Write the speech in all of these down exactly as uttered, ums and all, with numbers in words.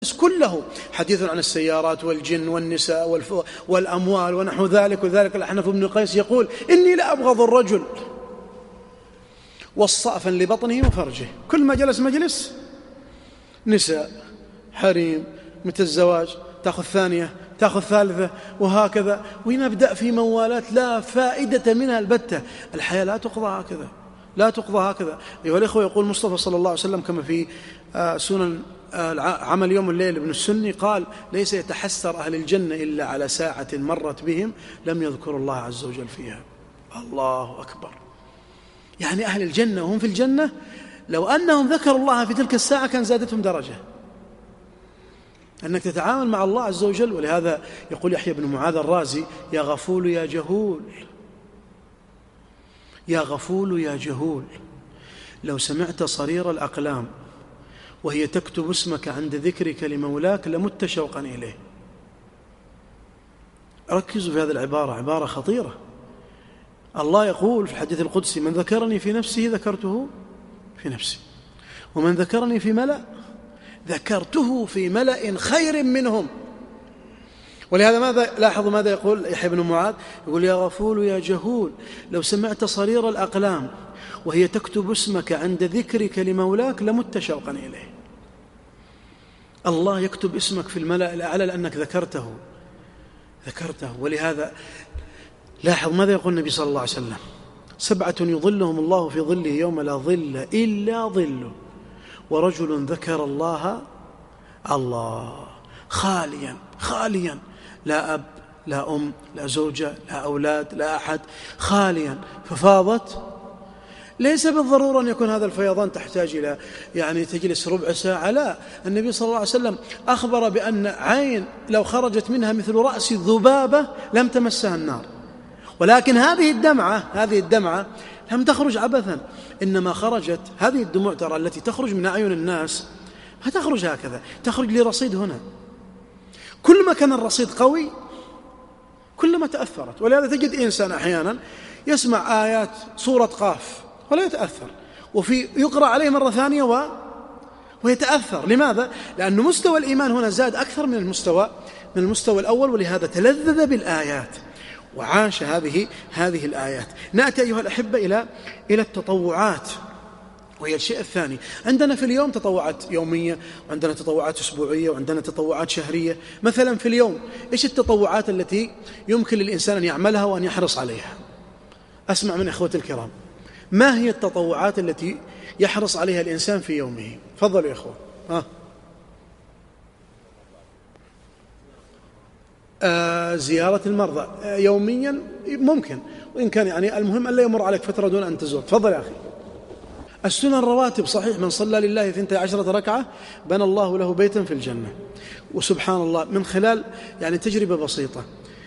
كله حديث عن السيارات والجن والنساء والأموال ونحو ذلك. وذلك الأحنف بن قيس يقول: إني لأبغض الرجل والصافا لبطنه وفرجه. كل ما جلس مجلس نساء، حريم، متى الزواج، تأخذ ثانية، تأخذ ثالثة، وهكذا، ونبدأ في موالات لا فائدة منها البتة. الحياة لا تقضى هكذا، لا تقضى هكذا. أيها الإخوة، يقول مصطفى صلى الله عليه وسلم كما في سنن عمل يوم الليل ابن السني قال: ليس يتحسر أهل الجنة إلا على ساعة مرت بهم لم يذكروا الله عز وجل فيها. الله أكبر. يعني أهل الجنة وهم في الجنة لو أنهم ذكروا الله في تلك الساعة كان زادتهم درجة، أنك تتعامل مع الله عز وجل. ولهذا يقول يحيى بن معاذ الرازي: يا غفول يا جهول، يا غفول يا جهول، لو سمعت صرير الأقلام وهي تكتب اسمك عند ذكرك لمولاك لمت شوقا إليه. ركزوا في هذه العبارة، عبارة خطيرة. الله يقول في الحديث القدسي: من ذكرني في نفسه ذكرته في نفسي، ومن ذكرني في ملأ ذكرته في ملأ خير منهم. ولهذا ماذا لاحظوا ماذا يقول يحيى بن معاذ؟ يقول: يا غفول يا جهول، لو سمعت صرير الأقلام وهي تكتب اسمك عند ذكرك لمولاك لمت شوقا إليه. الله يكتب اسمك في الملأ الأعلى لأنك ذكرته ذكرته ولهذا لاحظ ماذا يقول النبي صلى الله عليه وسلم: سبعة يظلهم الله في ظله يوم لا ظل إلا ظله، ورجل ذكر الله الله خاليا خاليا، لا أب لا أم لا زوجة لا أولاد لا أحد، خاليا ففاضت. ليس بالضرورة أن يكون هذا الفيضان تحتاج إلى يعني تجلس ربع ساعة، لا. النبي صلى الله عليه وسلم أخبر بأن عين لو خرجت منها مثل رأس الذبابة لم تمسها النار. ولكن هذه الدمعة هذه الدمعة لم تخرج عبثا، إنما خرجت هذه الدموع ترى التي تخرج من أعين الناس ما تخرج هكذا، تخرج لرصيد هنا. كل ما كان الرصيد قوي كلما تأثرت. ولهذا تجد إنسان أحيانا يسمع آيات سورة قاف ولا يتأثر، وفي يقرأ عليه مرة ثانية و... ويتأثر. لماذا؟ لأن مستوى الإيمان هنا زاد أكثر من المستوى من المستوى الأول، ولهذا تلذذ بالآيات وعاش هذه هذه الآيات. نأتي أيها الأحبة إلى إلى التطوعات، وهي الشيء الثاني. عندنا في اليوم تطوعات يومية، وعندنا تطوعات أسبوعية، وعندنا تطوعات شهرية. مثلا في اليوم إيش التطوعات التي يمكن للإنسان أن يعملها وأن يحرص عليها؟ أسمع من إخوتي الكرام، ما هي التطوعات التي يحرص عليها الإنسان في يومه؟ تفضلوا يا إخوة. ها. آه زيارة المرضى آه يوميا ممكن، وإن كان يعني المهم أن لا يمر عليك فترة دون أن تزور. تفضل يا أخي. السنن الرواتب صحيح، من صلى لله اثنتي عشرة ركعة بنى الله له بيتا في الجنة. وسبحان الله، من خلال يعني تجربة بسيطة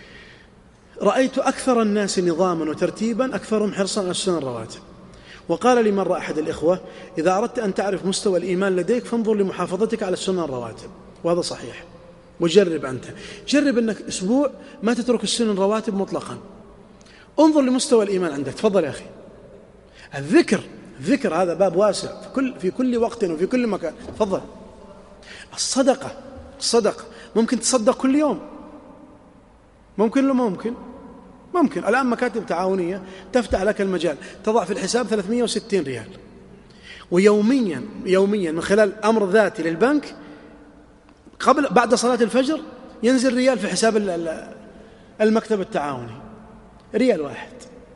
رأيت أكثر الناس نظاما وترتيبا أكثرهم حرصا على السنن الرواتب. وقال لي مرة أحد الإخوة: إذا أردت أن تعرف مستوى الإيمان لديك فانظر لمحافظتك على السنن الرواتب. وهذا صحيح. وجرب أنت، جرب أنك أسبوع ما تترك السنن الرواتب مطلقا، انظر لمستوى الإيمان عندك. تفضل يا أخي. الذكر الذكر هذا باب واسع في كل في كل وقت وفي كل مكان. تفضل. الصدقة الصدقة ممكن تصدق كل يوم، ممكن لو ممكن ممكن الآن مكاتب تعاونية تفتح لك المجال، تضع في الحساب ثلاثمائة وستين ريال، ويوميا يوميا من خلال أمر ذاتي للبنك قبل بعد صلاة الفجر ينزل ريال في حساب المكتب التعاوني، ريال واحد،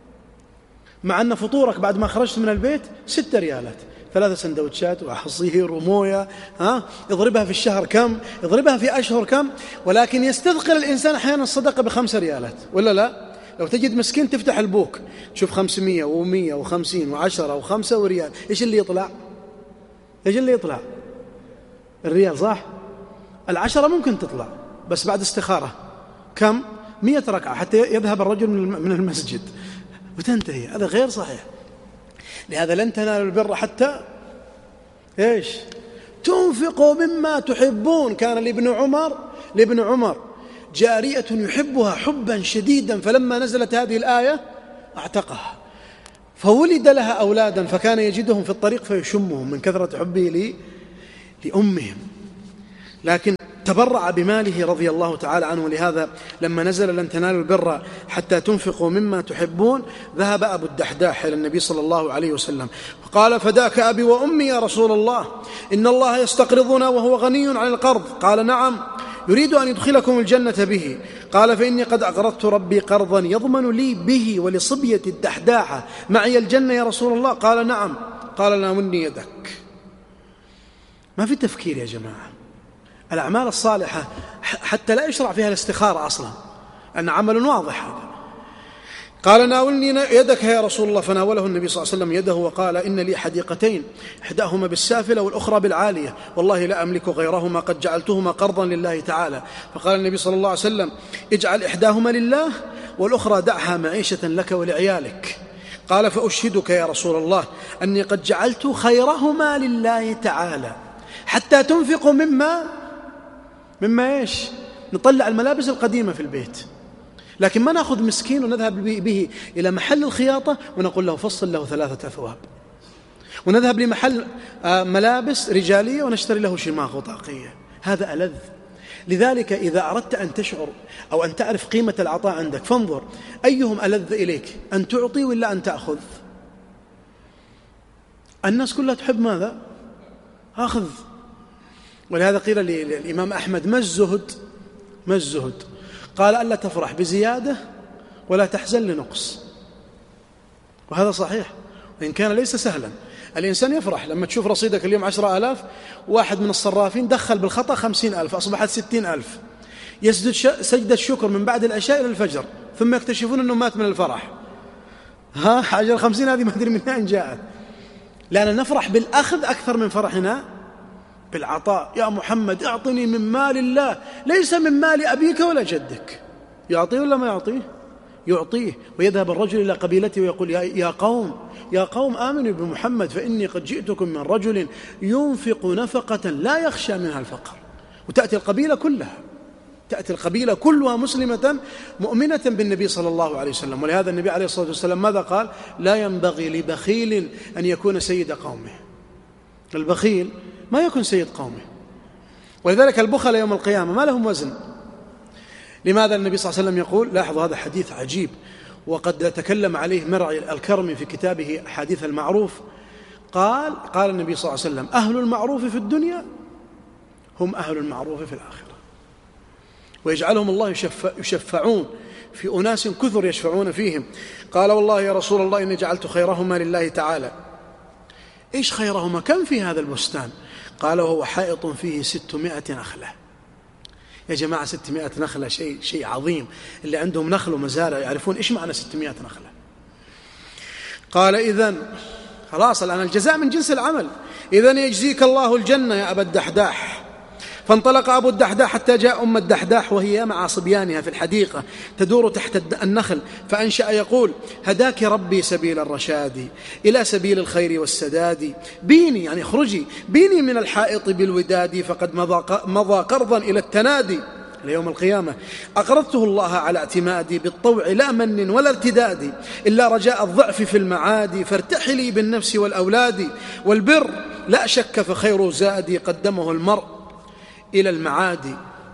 مع أن فطورك بعد ما خرجت من البيت ستة ريالات، ثلاثة سندوتشات وعصير وموية. ها، اضربها في الشهر كم، اضربها في أشهر كم. ولكن يستثقل الإنسان أحيانا الصدقة بخمسة ريالات، ولا لا؟ لو تجد مسكين تفتح البوك تشوف خمسمية ومية وخمسين وعشرة وخمسة وريال، إيش اللي يطلع؟ إيش اللي يطلع؟ الريال، صح؟ العشرة ممكن تطلع بس بعد استخارة. كم؟ مية ركعة حتى يذهب الرجل من المسجد وتنتهي. هذا غير صحيح. لهذا لن تنالوا البر حتى إيش؟ تنفقوا مما تحبون. كان لابن عمر لابن عمر جارية يحبها حبا شديدا، فلما نزلت هذه الآية اعتقها، فولد لها أولادا فكان يجدهم في الطريق فيشمهم من كثرة حبه لأمهم. لكن تبرع بماله رضي الله تعالى عنه. لهذا لما نزل لن تنالوا البر حتى تنفقوا مما تحبون ذهب أبو الدحداح إلى النبي صلى الله عليه وسلم فقال: فداك أبي وأمي يا رسول الله، إن الله يستقرضنا وهو غني عن القرض. قال: نعم، يريد أن يدخلكم الجنة به. قال: فإني قد أقرضت ربي قرضا يضمن لي به ولصبية الدحداحة معي الجنة يا رسول الله. قال: نعم. قال: ناولني يدك. ما في تفكير يا جماعة. الأعمال الصالحة حتى لا يشرع فيها الاستخارة أصلا، أن عمل واضح هذا. قال: ناولني يدك يا رسول الله. فناوله النبي صلى الله عليه وسلم يده وقال: إن لي حديقتين، إحداهما بالسافلة والأخرى بالعالية، والله لا أملك غيرهما، قد جعلتهما قرضا لله تعالى. فقال النبي صلى الله عليه وسلم: اجعل إحداهما لله والأخرى دعها معيشة لك ولعيالك. قال: فأشهدك يا رسول الله أني قد جعلت خيرهما لله تعالى حتى تنفقوا مما مما إيش؟ نطلع الملابس القديمة في البيت، لكن ما نأخذ مسكين ونذهب به إلى محل الخياطة ونقول له فصل له ثلاثة أثواب، ونذهب لمحل ملابس رجالية ونشتري له شماغ وطاقية. هذا ألذ. لذلك إذا أردت أن تشعر أو أن تعرف قيمة العطاء عندك فانظر أيهم ألذ إليك، أن تعطي ولا أن تأخذ. الناس كلها تحب ماذا؟ أخذ. ولهذا قيل للإمام أحمد: ما الزهد؟ ما الزهد؟ قال: ألا تفرح بزيادة ولا تحزن لنقص. وهذا صحيح، وإن كان ليس سهلا. الإنسان يفرح لما تشوف رصيدك اليوم عشرة آلاف، واحد من الصرافين دخل بالخطأ خمسين ألف، أصبحت ستين ألف، يسجد سجدة الشكر من بعد العشاء إلى الفجر، ثم يكتشفون أنه مات من الفرح. ها حاجة الخمسين هذه ما أدري من أين جاءت، لأننا نفرح بالأخذ أكثر من فرحنا بالعطاء. يا محمد اعطني من مال الله، ليس من مال أبيك ولا جدك. يعطيه ولا ما يعطيه؟ يعطيه. ويذهب الرجل إلى قبيلته ويقول: يا قوم يا قوم آمنوا بمحمد فإني قد جئتكم من رجل ينفق نفقة لا يخشى منها الفقر. وتأتي القبيلة كلها تأتي القبيلة كلها مسلمة مؤمنة بالنبي صلى الله عليه وسلم. ولهذا النبي عليه الصلاة والسلام ماذا قال؟ لا ينبغي لبخيل أن يكون سيد قومه. البخيل ما يكون سيد قومه. ولذلك البخل يوم القيامة ما لهم وزن. لماذا النبي صلى الله عليه وسلم يقول؟ لاحظوا هذا حديث عجيب، وقد تكلم عليه مرعي الكرمي في كتابه حديث المعروف. قال قال النبي صلى الله عليه وسلم: أهل المعروف في الدنيا هم أهل المعروف في الآخرة، ويجعلهم الله يشفع يشفعون في أناس كثر يشفعون فيهم. قال: والله يا رسول الله إني جعلت خيرهما لله تعالى. إيش خيرهما؟ كم في هذا البستان؟ قال: وهو حائط فيه ستمائة نخلة. يا جماعة ستمائة نخلة شيء شيء عظيم. اللي عندهم نخل ومزارع يعرفون إيش معنى ستمائة نخلة. قال: إذن خلاص الآن الجزاء من جنس العمل، إذن يجزيك الله الجنة يا أبا الدحداح. فانطلق أبو الدحداح حتى جاء أم الدحداح وهي مع صبيانها في الحديقة تدور تحت النخل، فأنشأ يقول: هداك ربي سبيل الرشاد إلى سبيل الخير والسداد، بيني يعني اخرجي بيني من الحائط بالوداد، فقد مضى قرضا إلى التنادي ليوم القيامة، أقرضته الله على اعتمادي بالطوع لا من ولا ارتداد، إلا رجاء الضعف في المعادي، فارتحلي بالنفس والأولاد، والبر لا شك فخير زادي قدمه المرء إلى المعادي.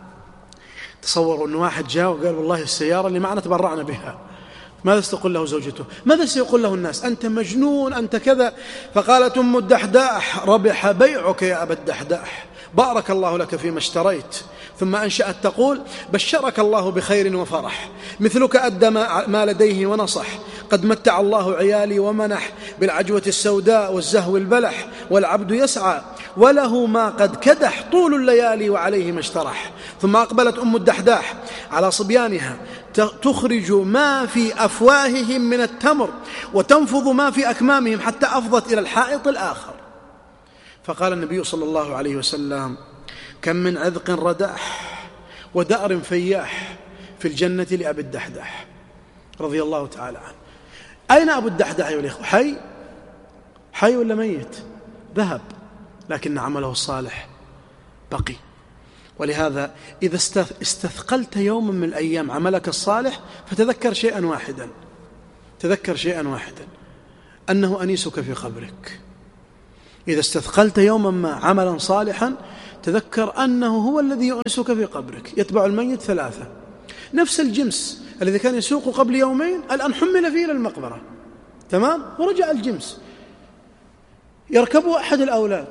تصوروا أن واحد جاء وقال: والله السيارة اللي معنا تبرعنا بها. ماذا ستقول له زوجته؟ ماذا سيقول له الناس؟ أنت مجنون، أنت كذا. فقالت أم الدحداح: ربح بيعك يا أبا الدحداح، بارك الله لك فيما اشتريت. ثم أنشأت تقول: بشرك الله بخير وفرح، مثلك أدى ما لديه ونصح، قد متع الله عيالي ومنح، بالعجوة السوداء والزهو البلح، والعبد يسعى وله ما قد كدح، طول الليالي وعليه ما اشترح. ثم أقبلت أم الدحداح على صبيانها تخرج ما في أفواههم من التمر وتنفض ما في أكمامهم، حتى أفضت إلى الحائط الآخر. فقال النبي صلى الله عليه وسلم: كم من عذق رداح ودأر فياح في الجنة لأبي الدحداح رضي الله تعالى عنه. أين أبو الدحداح أيها الإخوة؟ حي؟ حي ولا ميت؟ ذهب، لكن عمله الصالح بقي. ولهذا إذا استثقلت يوما من الأيام عملك الصالح فتذكر شيئا واحدا تذكر شيئا واحدا أنه أنيسك في قبرك. إذا استثقلت يوما ما عملا صالحا تذكر أنه هو الذي يؤنسك في قبرك. يتبع الميت ثلاثة. نفس الجمس الذي كان يسوق قبل يومين الآن حمل فيه إلى المقبرة، تمام، ورجع الجمس يركبه أحد الأولاد،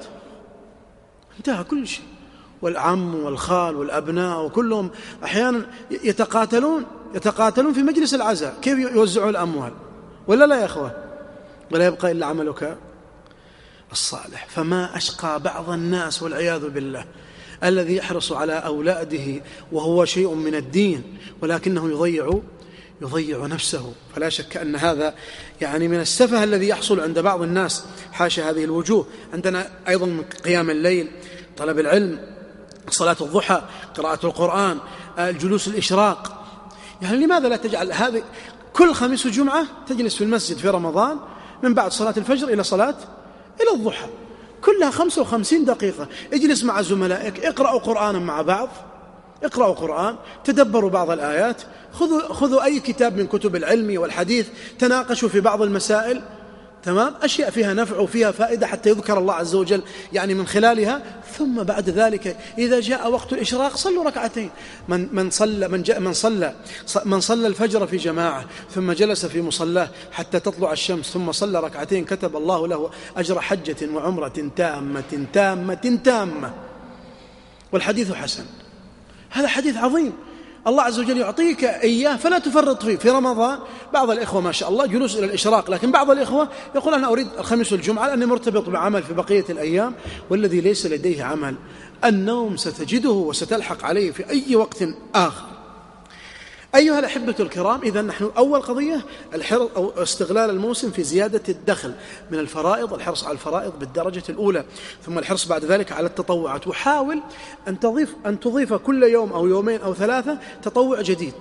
انتهى كل شيء. والعم والخال والأبناء وكلهم أحيانا يتقاتلون يتقاتلون في مجلس العزاء كيف يوزعوا الأموال، ولا لا يا أخوة؟ ولا يبقى إلا عملك الصالح. فما أشقى بعض الناس والعياذ بالله الذي يحرص على أولاده وهو شيء من الدين ولكنه يضيع يضيع نفسه. فلا شك أن هذا يعني من السفه الذي يحصل عند بعض الناس، حاشا هذه الوجوه. عندنا أيضا من قيام الليل طلب العلم، صلاة الضحى، قراءة القرآن، الجلوس الإشراق. يعني لماذا لا تجعل هذه كل خميس وجمعة تجلس في المسجد في رمضان من بعد صلاة الفجر إلى صلاة إلى الضحى، كلها خمسة وخمسين دقيقة، اجلس مع زملائك، اقرأوا قرآنا مع بعض، اقرأوا قرآن، تدبروا بعض الآيات، خذوا, خذوا أي كتاب من كتب العلم والحديث، تناقشوا في بعض المسائل، تمام، أشياء فيها نفع وفيها فائدة حتى يذكر الله عز وجل يعني من خلالها. ثم بعد ذلك إذا جاء وقت الإشراق صلوا ركعتين. من من صلى من جاء من صلى من صلى الفجر في جماعة ثم جلس في مصلاه حتى تطلع الشمس ثم صلى ركعتين كتب الله له أجر حجة وعمرة تامة تامة تامة. والحديث حسن، هذا حديث عظيم الله عز وجل يعطيك إياه فلا تفرط فيه. في رمضان بعض الإخوة ما شاء الله جلوس إلى الإشراق، لكن بعض الإخوة يقول أنا أريد الخميس والجمعة لأني مرتبط بعمل في بقية الأيام. والذي ليس لديه عمل النوم ستجده وستلحق عليه في أي وقت آخر. أيها الأحبة الكرام، إذا نحن أول قضية الحرص أو استغلال الموسم في زيادة الدخل من الفرائض، الحرص على الفرائض بالدرجة الأولى، ثم الحرص بعد ذلك على التطوعات. وحاول أن تضيف أن تضيف كل يوم أو يومين أو ثلاثة تطوع جديد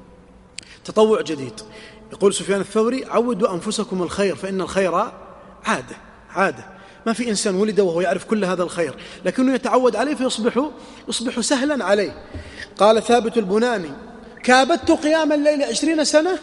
تطوع جديد. يقول سفيان الثوري عودوا أنفسكم الخير فإن الخير عادة عادة ما في إنسان ولد وهو يعرف كل هذا الخير، لكنه يتعود عليه فيصبح يصبح سهلا عليه. قال ثابت البناني كابدت قيام الليل عشرين سنة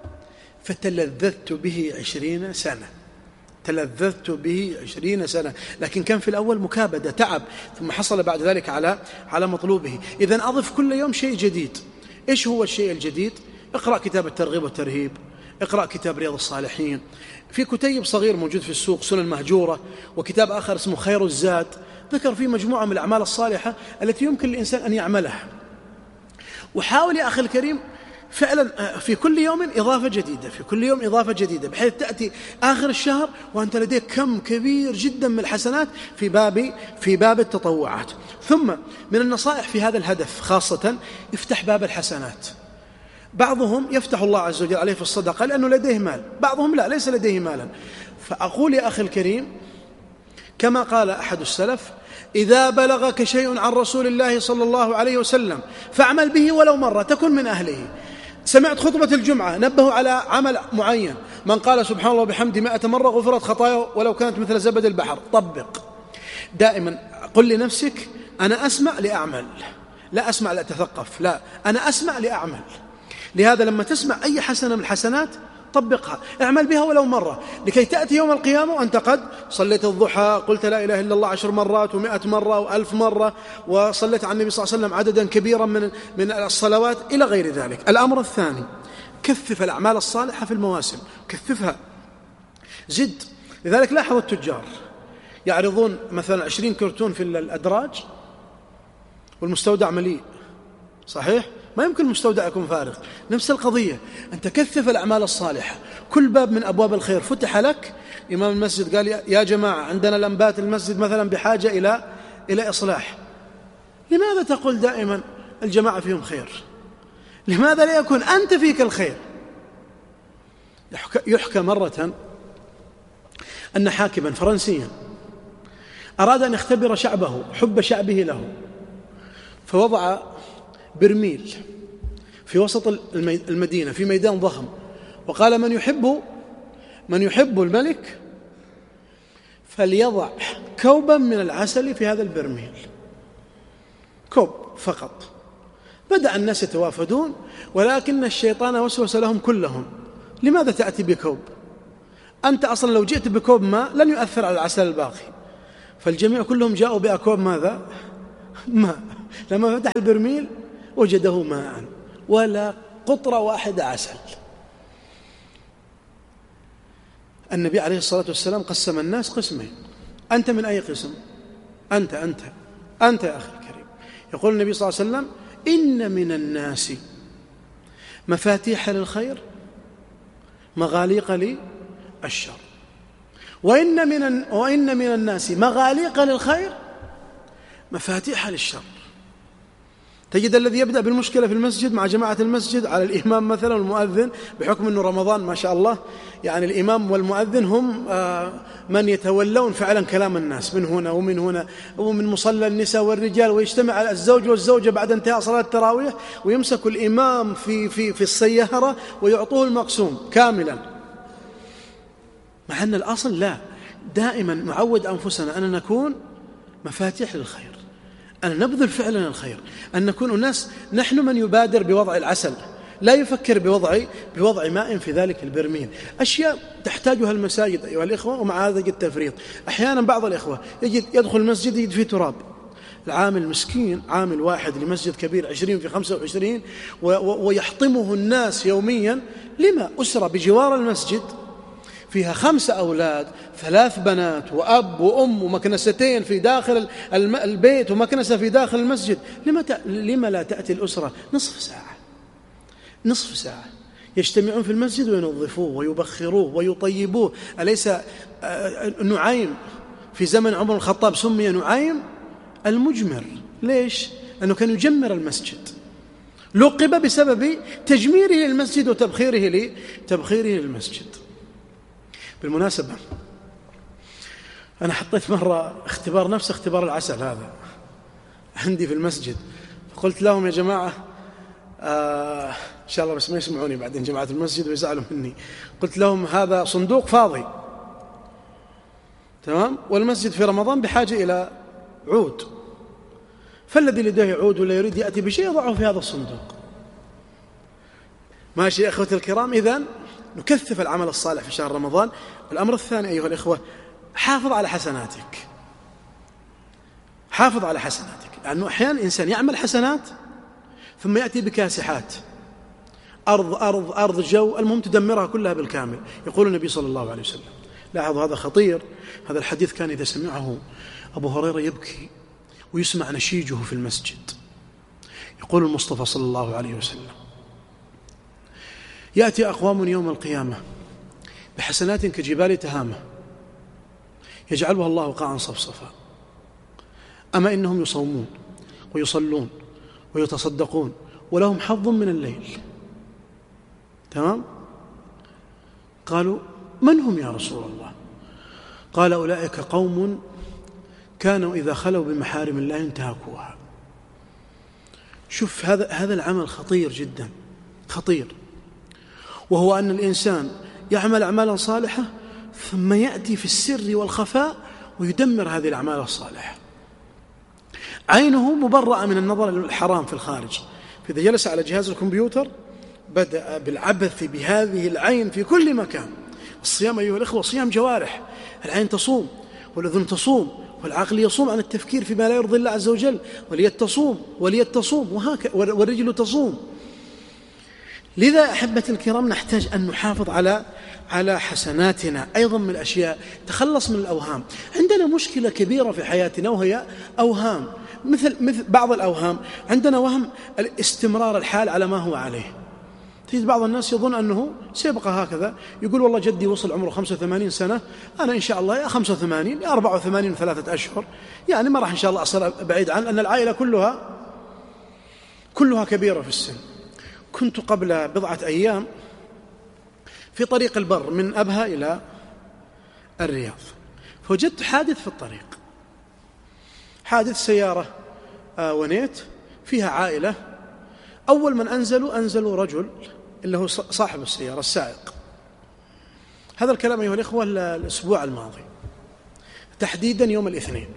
فتلذذت به عشرين سنة تلذذت به عشرين سنة، لكن كان في الأول مكابدة تعب، ثم حصل بعد ذلك على على مطلوبه. إذن أضف كل يوم شيء جديد. إيش هو الشيء الجديد؟ اقرأ كتاب الترغيب والترهيب، اقرأ كتاب رياض الصالحين، في كتيب صغير موجود في السوق سنن مهجورة، وكتاب آخر اسمه خير الزاد ذكر فيه مجموعة من الأعمال الصالحة التي يمكن للإنسان أن يعملها. وحاول يا أخي الكريم فعلا في كل يوم إضافة جديدة، في كل يوم إضافة جديدة، بحيث تأتي آخر الشهر وأنت لديك كم كبير جدا من الحسنات في باب في باب التطوعات. ثم من النصائح في هذا الهدف خاصة افتح باب الحسنات. بعضهم يفتح الله عز وجل عليه في الصدقة لأنه لديه مال، بعضهم لا ليس لديه مالا. فأقول يا أخي الكريم كما قال أحد السلف إذا بلغك شيء عن رسول الله صلى الله عليه وسلم فاعمل به ولو مرة تكن من أهله. سمعت خطبة الجمعة نبهوا على عمل معين، من قال سبحان الله وبحمده مائة مرة غفرت خطاياه ولو كانت مثل زبد البحر. طبق دائما، قل لنفسك أنا أسمع لأعمل، لا أسمع لأتثقف، لا أنا أسمع لأعمل. لهذا لما تسمع أي حسنة من الحسنات طبقها، اعمل بها ولو مرة، لكي تأتي يوم القيامة وأنت قد صليت الضحى، قلت لا إله إلا الله عشر مرات ومئة مرة وألف مرة، وصليت على النبي صلى الله عليه وسلم عددا كبيرا من من الصلوات إلى غير ذلك. الأمر الثاني كثف الأعمال الصالحة في المواسم، كثفها زد. لذلك لاحظ التجار يعرضون مثلا عشرين كرتون في الأدراج والمستودع مليء، صحيح؟ ما يمكن المستودع يكون فارغ. نفس القضية، أنت كثف الأعمال الصالحة، كل باب من أبواب الخير فتح لك. إمام المسجد قال يا جماعة عندنا لمبات المسجد مثلا بحاجة إلى إلى إصلاح، لماذا تقول دائما الجماعة فيهم خير؟ لماذا لا يكون أنت فيك الخير؟ يحكى مرة أن حاكما فرنسيا أراد أن يختبر شعبه، حب شعبه له، فوضع برميل في وسط المدينة في ميدان ضخم، وقال من يحب من يحب الملك فليضع كوبا من العسل في هذا البرميل، كوب فقط. بدأ الناس يتوافدون، ولكن الشيطان وسوس لهم كلهم، لماذا تأتي بكوب؟ أنت أصلا لو جئت بكوب ماء لن يؤثر على العسل الباقي. فالجميع كلهم جاءوا بأكواب ماذا؟ ماء، لما فتح البرميل وجده ماء ولا قطرة واحدة عسل. النبي عليه الصلاة والسلام قسم الناس قسمين. أنت من أي قسم؟ أنت أنت أنت يا أخي الكريم. يقول النبي صلى الله عليه وسلم: إن من الناس مفاتيح للخير مغاليق للشر، وإن من وإن من الناس مغاليق للخير مفاتيح للشر. تجد الذي يبدأ بالمشكلة في المسجد مع جماعة المسجد على الإمام مثلا والمؤذن، بحكم أنه رمضان ما شاء الله يعني الإمام والمؤذن هم من يتولون فعلا كلام الناس من هنا ومن هنا ومن مصلى النساء والرجال، ويجتمع الزوج والزوجة بعد انتهاء صلاة التراويح ويمسك الإمام في في في السيارة ويعطوه المقسوم كاملا، مع أن الأصل لا، دائما نعود أنفسنا أن نكون مفاتيح للخير، أن نبذل فعلا الخير، أن نكون الناس نحن من يبادر بوضع العسل، لا يفكر بوضع بوضع ماء في ذلك البرميل. أشياء تحتاجها المساجد أيها الإخوة، ومع هذا يجد تفريط. أحيانا بعض الإخوة يجد يدخل المسجد يجد فيه تراب، العامل مسكين، عامل واحد لمسجد كبير عشرين في خمسة وعشرين ويحطمه الناس يوميا. لما؟ أسرة بجوار المسجد فيها خمسة أولاد، ثلاث بنات وأب وأم ومكنستين في داخل البيت ومكنسة في داخل المسجد. لما, ت... لما لا تأتي الأسرة نصف ساعة نصف ساعة يجتمعون في المسجد وينظفوه ويبخروه ويطيبوه؟ أليس نعيم في زمن عمر الخطاب سمي نعيم المجمر؟ ليش؟ أنه كان يجمر المسجد، لقب بسبب تجميره للمسجد وتبخيره لتبخيره للمسجد. بالمناسبة أنا حطيت مرة اختبار نفس اختبار العسل هذا عندي في المسجد، فقلت لهم يا جماعة آه إن شاء الله بس ما يسمعوني بعدين جماعة المسجد ويزعلوا مني، قلت لهم هذا صندوق فاضي تمام، والمسجد في رمضان بحاجة إلى عود، فالذي لديه عود ولا يريد يأتي بشيء يضعه في هذا الصندوق. ماشي يا أخوتي الكرام، إذن نكثف العمل الصالح في شهر رمضان. الأمر الثاني أيها الإخوة، حافظ على حسناتك، حافظ على حسناتك، لأنه أحيانا إنسان يعمل حسنات ثم يأتي بكاسحات، أرض أرض أرض جو، المهم تدمرها كلها بالكامل. يقول النبي صلى الله عليه وسلم، لاحظوا هذا خطير، هذا الحديث كان إذا سمعه أبو هريرة يبكي ويسمع نشيجه في المسجد. يقول المصطفى صلى الله عليه وسلم: يأتي أقوام يوم القيامة بحسنات كجبال تهامة يجعلها الله قاعا صفصفا، أما إنهم يصومون ويصلون ويتصدقون ولهم حظ من الليل. تمام؟ قالوا: من هم يا رسول الله؟ قال: أولئك قوم كانوا إذا خلوا بمحارم الله انتهكوها. شوف هذا هذا العمل خطير جدا، خطير، وهو أن الإنسان يعمل أعمالا صالحة ثم يأتي في السر والخفاء ويدمر هذه الأعمال الصالحة. عينه مبرأة من النظر الحرام في الخارج، فإذا جلس على جهاز الكمبيوتر بدأ بالعبث بهذه العين في كل مكان. الصيام أيها الإخوة صيام جوارح، العين تصوم والأذن تصوم والعقل يصوم عن التفكير فيما لا يرضي الله عز وجل، واليد تصوم واليد تصوم وهكذا، والرجل تصوم. لذا أحبتي الكرام نحتاج أن نحافظ على على حسناتنا. أيضا من الأشياء تخلص من الأوهام. عندنا مشكلة كبيرة في حياتنا وهي أوهام، مثل مثل بعض الأوهام. عندنا وهم الاستمرار الحال على ما هو عليه. تجد بعض الناس يظن أنه سيبقى هكذا، يقول والله جدي وصل عمره خمسة وثمانين سنة، أنا إن شاء الله يا خمسة وثمانين يا أربعة وثمانين ثلاثة أشهر، يعني ما راح إن شاء الله أصير بعيد عن أن العائلة كلها كلها كبيرة في السن. كنت قبل بضعة أيام في طريق البر من أبها إلى الرياض، فوجدت حادث في الطريق، حادث سيارة ونيت فيها عائلة. أول من أنزلوا أنزلوا رجل اللي هو صاحب السيارة السائق. هذا الكلام أيها الإخوة الأسبوع الماضي تحديدا يوم الاثنين.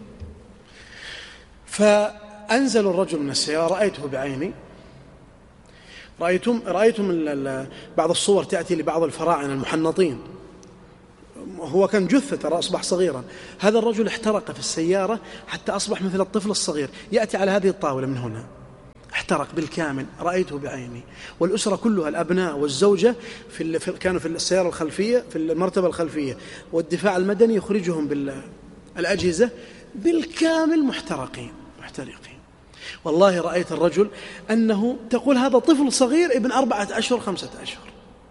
فأنزل الرجل من السيارة، رأيته بعيني، رأيتم رأيتم بعض الصور تأتي لبعض الفراعنة المحنطين هو كان جثة ترى أصبح صغيرا. هذا الرجل احترق في السيارة حتى أصبح مثل الطفل الصغير، يأتي على هذه الطاولة من هنا، احترق بالكامل، رأيته بعيني. والأسرة كلها، الأبناء والزوجة في ال... في... كانوا في السيارة الخلفية، في المرتبة الخلفية، والدفاع المدني يخرجهم بالأجهزة بالكامل محترقين محترقين. والله رأيت الرجل أنه تقول هذا طفل صغير ابن أربعة أشهر خمسة أشهر.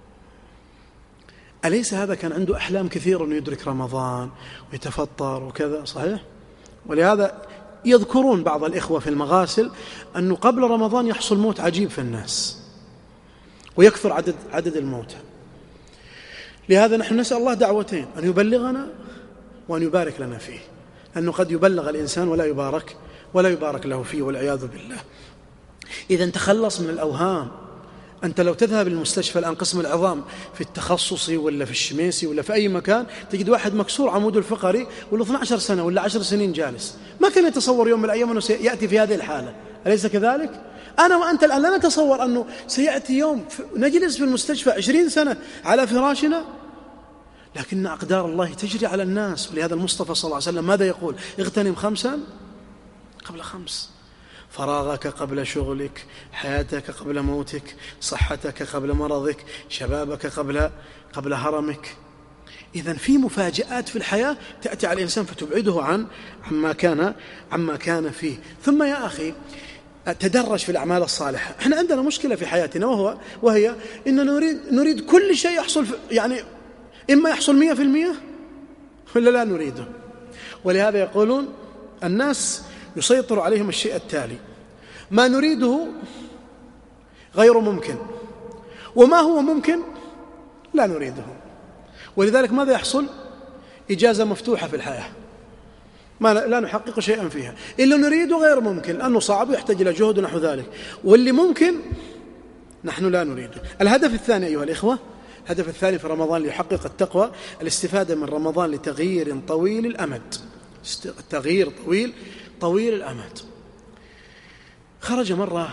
أليس هذا كان عنده أحلام كثيرة أنه يدرك رمضان ويتفطر وكذا؟ صحيح. ولهذا يذكرون بعض الإخوة في المغاسل أنه قبل رمضان يحصل موت عجيب في الناس ويكثر عدد, عدد الموتى. لهذا نحن نسأل الله دعوتين، أن يبلغنا وأن يبارك لنا فيه، أنه قد يبلغ الإنسان ولا يبارك ولا يبارك له فيه والعياذ بالله. إذا تخلص من الأوهام. أنت لو تذهب للمستشفى الآن قسم العظام في التخصصي ولا في الشميسي ولا في أي مكان، تجد واحد مكسور عموده الفقري وله اثنتي عشرة سنة ولا عشر سنين جالس، ما كان يتصور يوم من الأيام أنه سيأتي في هذه الحالة. أليس كذلك؟ أنا وأنت الآن لا نتصور أنه سيأتي يوم نجلس في المستشفى عشرين سنة على فراشنا، لكن أقدار الله تجري على الناس. ولهذا المصطفى صلى الله عليه وسلم ماذا يقول؟ اغتنم خمسا قبل خمس: فراغك قبل شغلك، حياتك قبل موتك، صحتك قبل مرضك، شبابك قبل قبل هرمك. إذن في مفاجآت في الحياة تأتي على الإنسان فتبعده عن عما كان عما كان فيه. ثم يا أخي تدرج في الأعمال الصالحة. احنا عندنا مشكلة في حياتنا وهو وهي إن نريد نريد كل شيء يحصل، يعني إما يحصل مئة في المئة ولا لا نريده. ولهذا يقولون الناس يسيطر عليهم الشيء التالي: ما نريده غير ممكن، وما هو ممكن لا نريده. ولذلك ماذا يحصل؟ إجازة مفتوحة في الحياة، ما لا نحقق شيئا فيها. اللي نريده غير ممكن لأنه صعب ويحتاج إلى جهد ونحو ذلك، واللي ممكن نحن لا نريده. الهدف الثاني أيها الإخوة، الهدف الثاني في رمضان ليحقق التقوى، الاستفادة من رمضان لتغيير طويل الأمد. تغيير طويل طويل الأمد. خرج مرة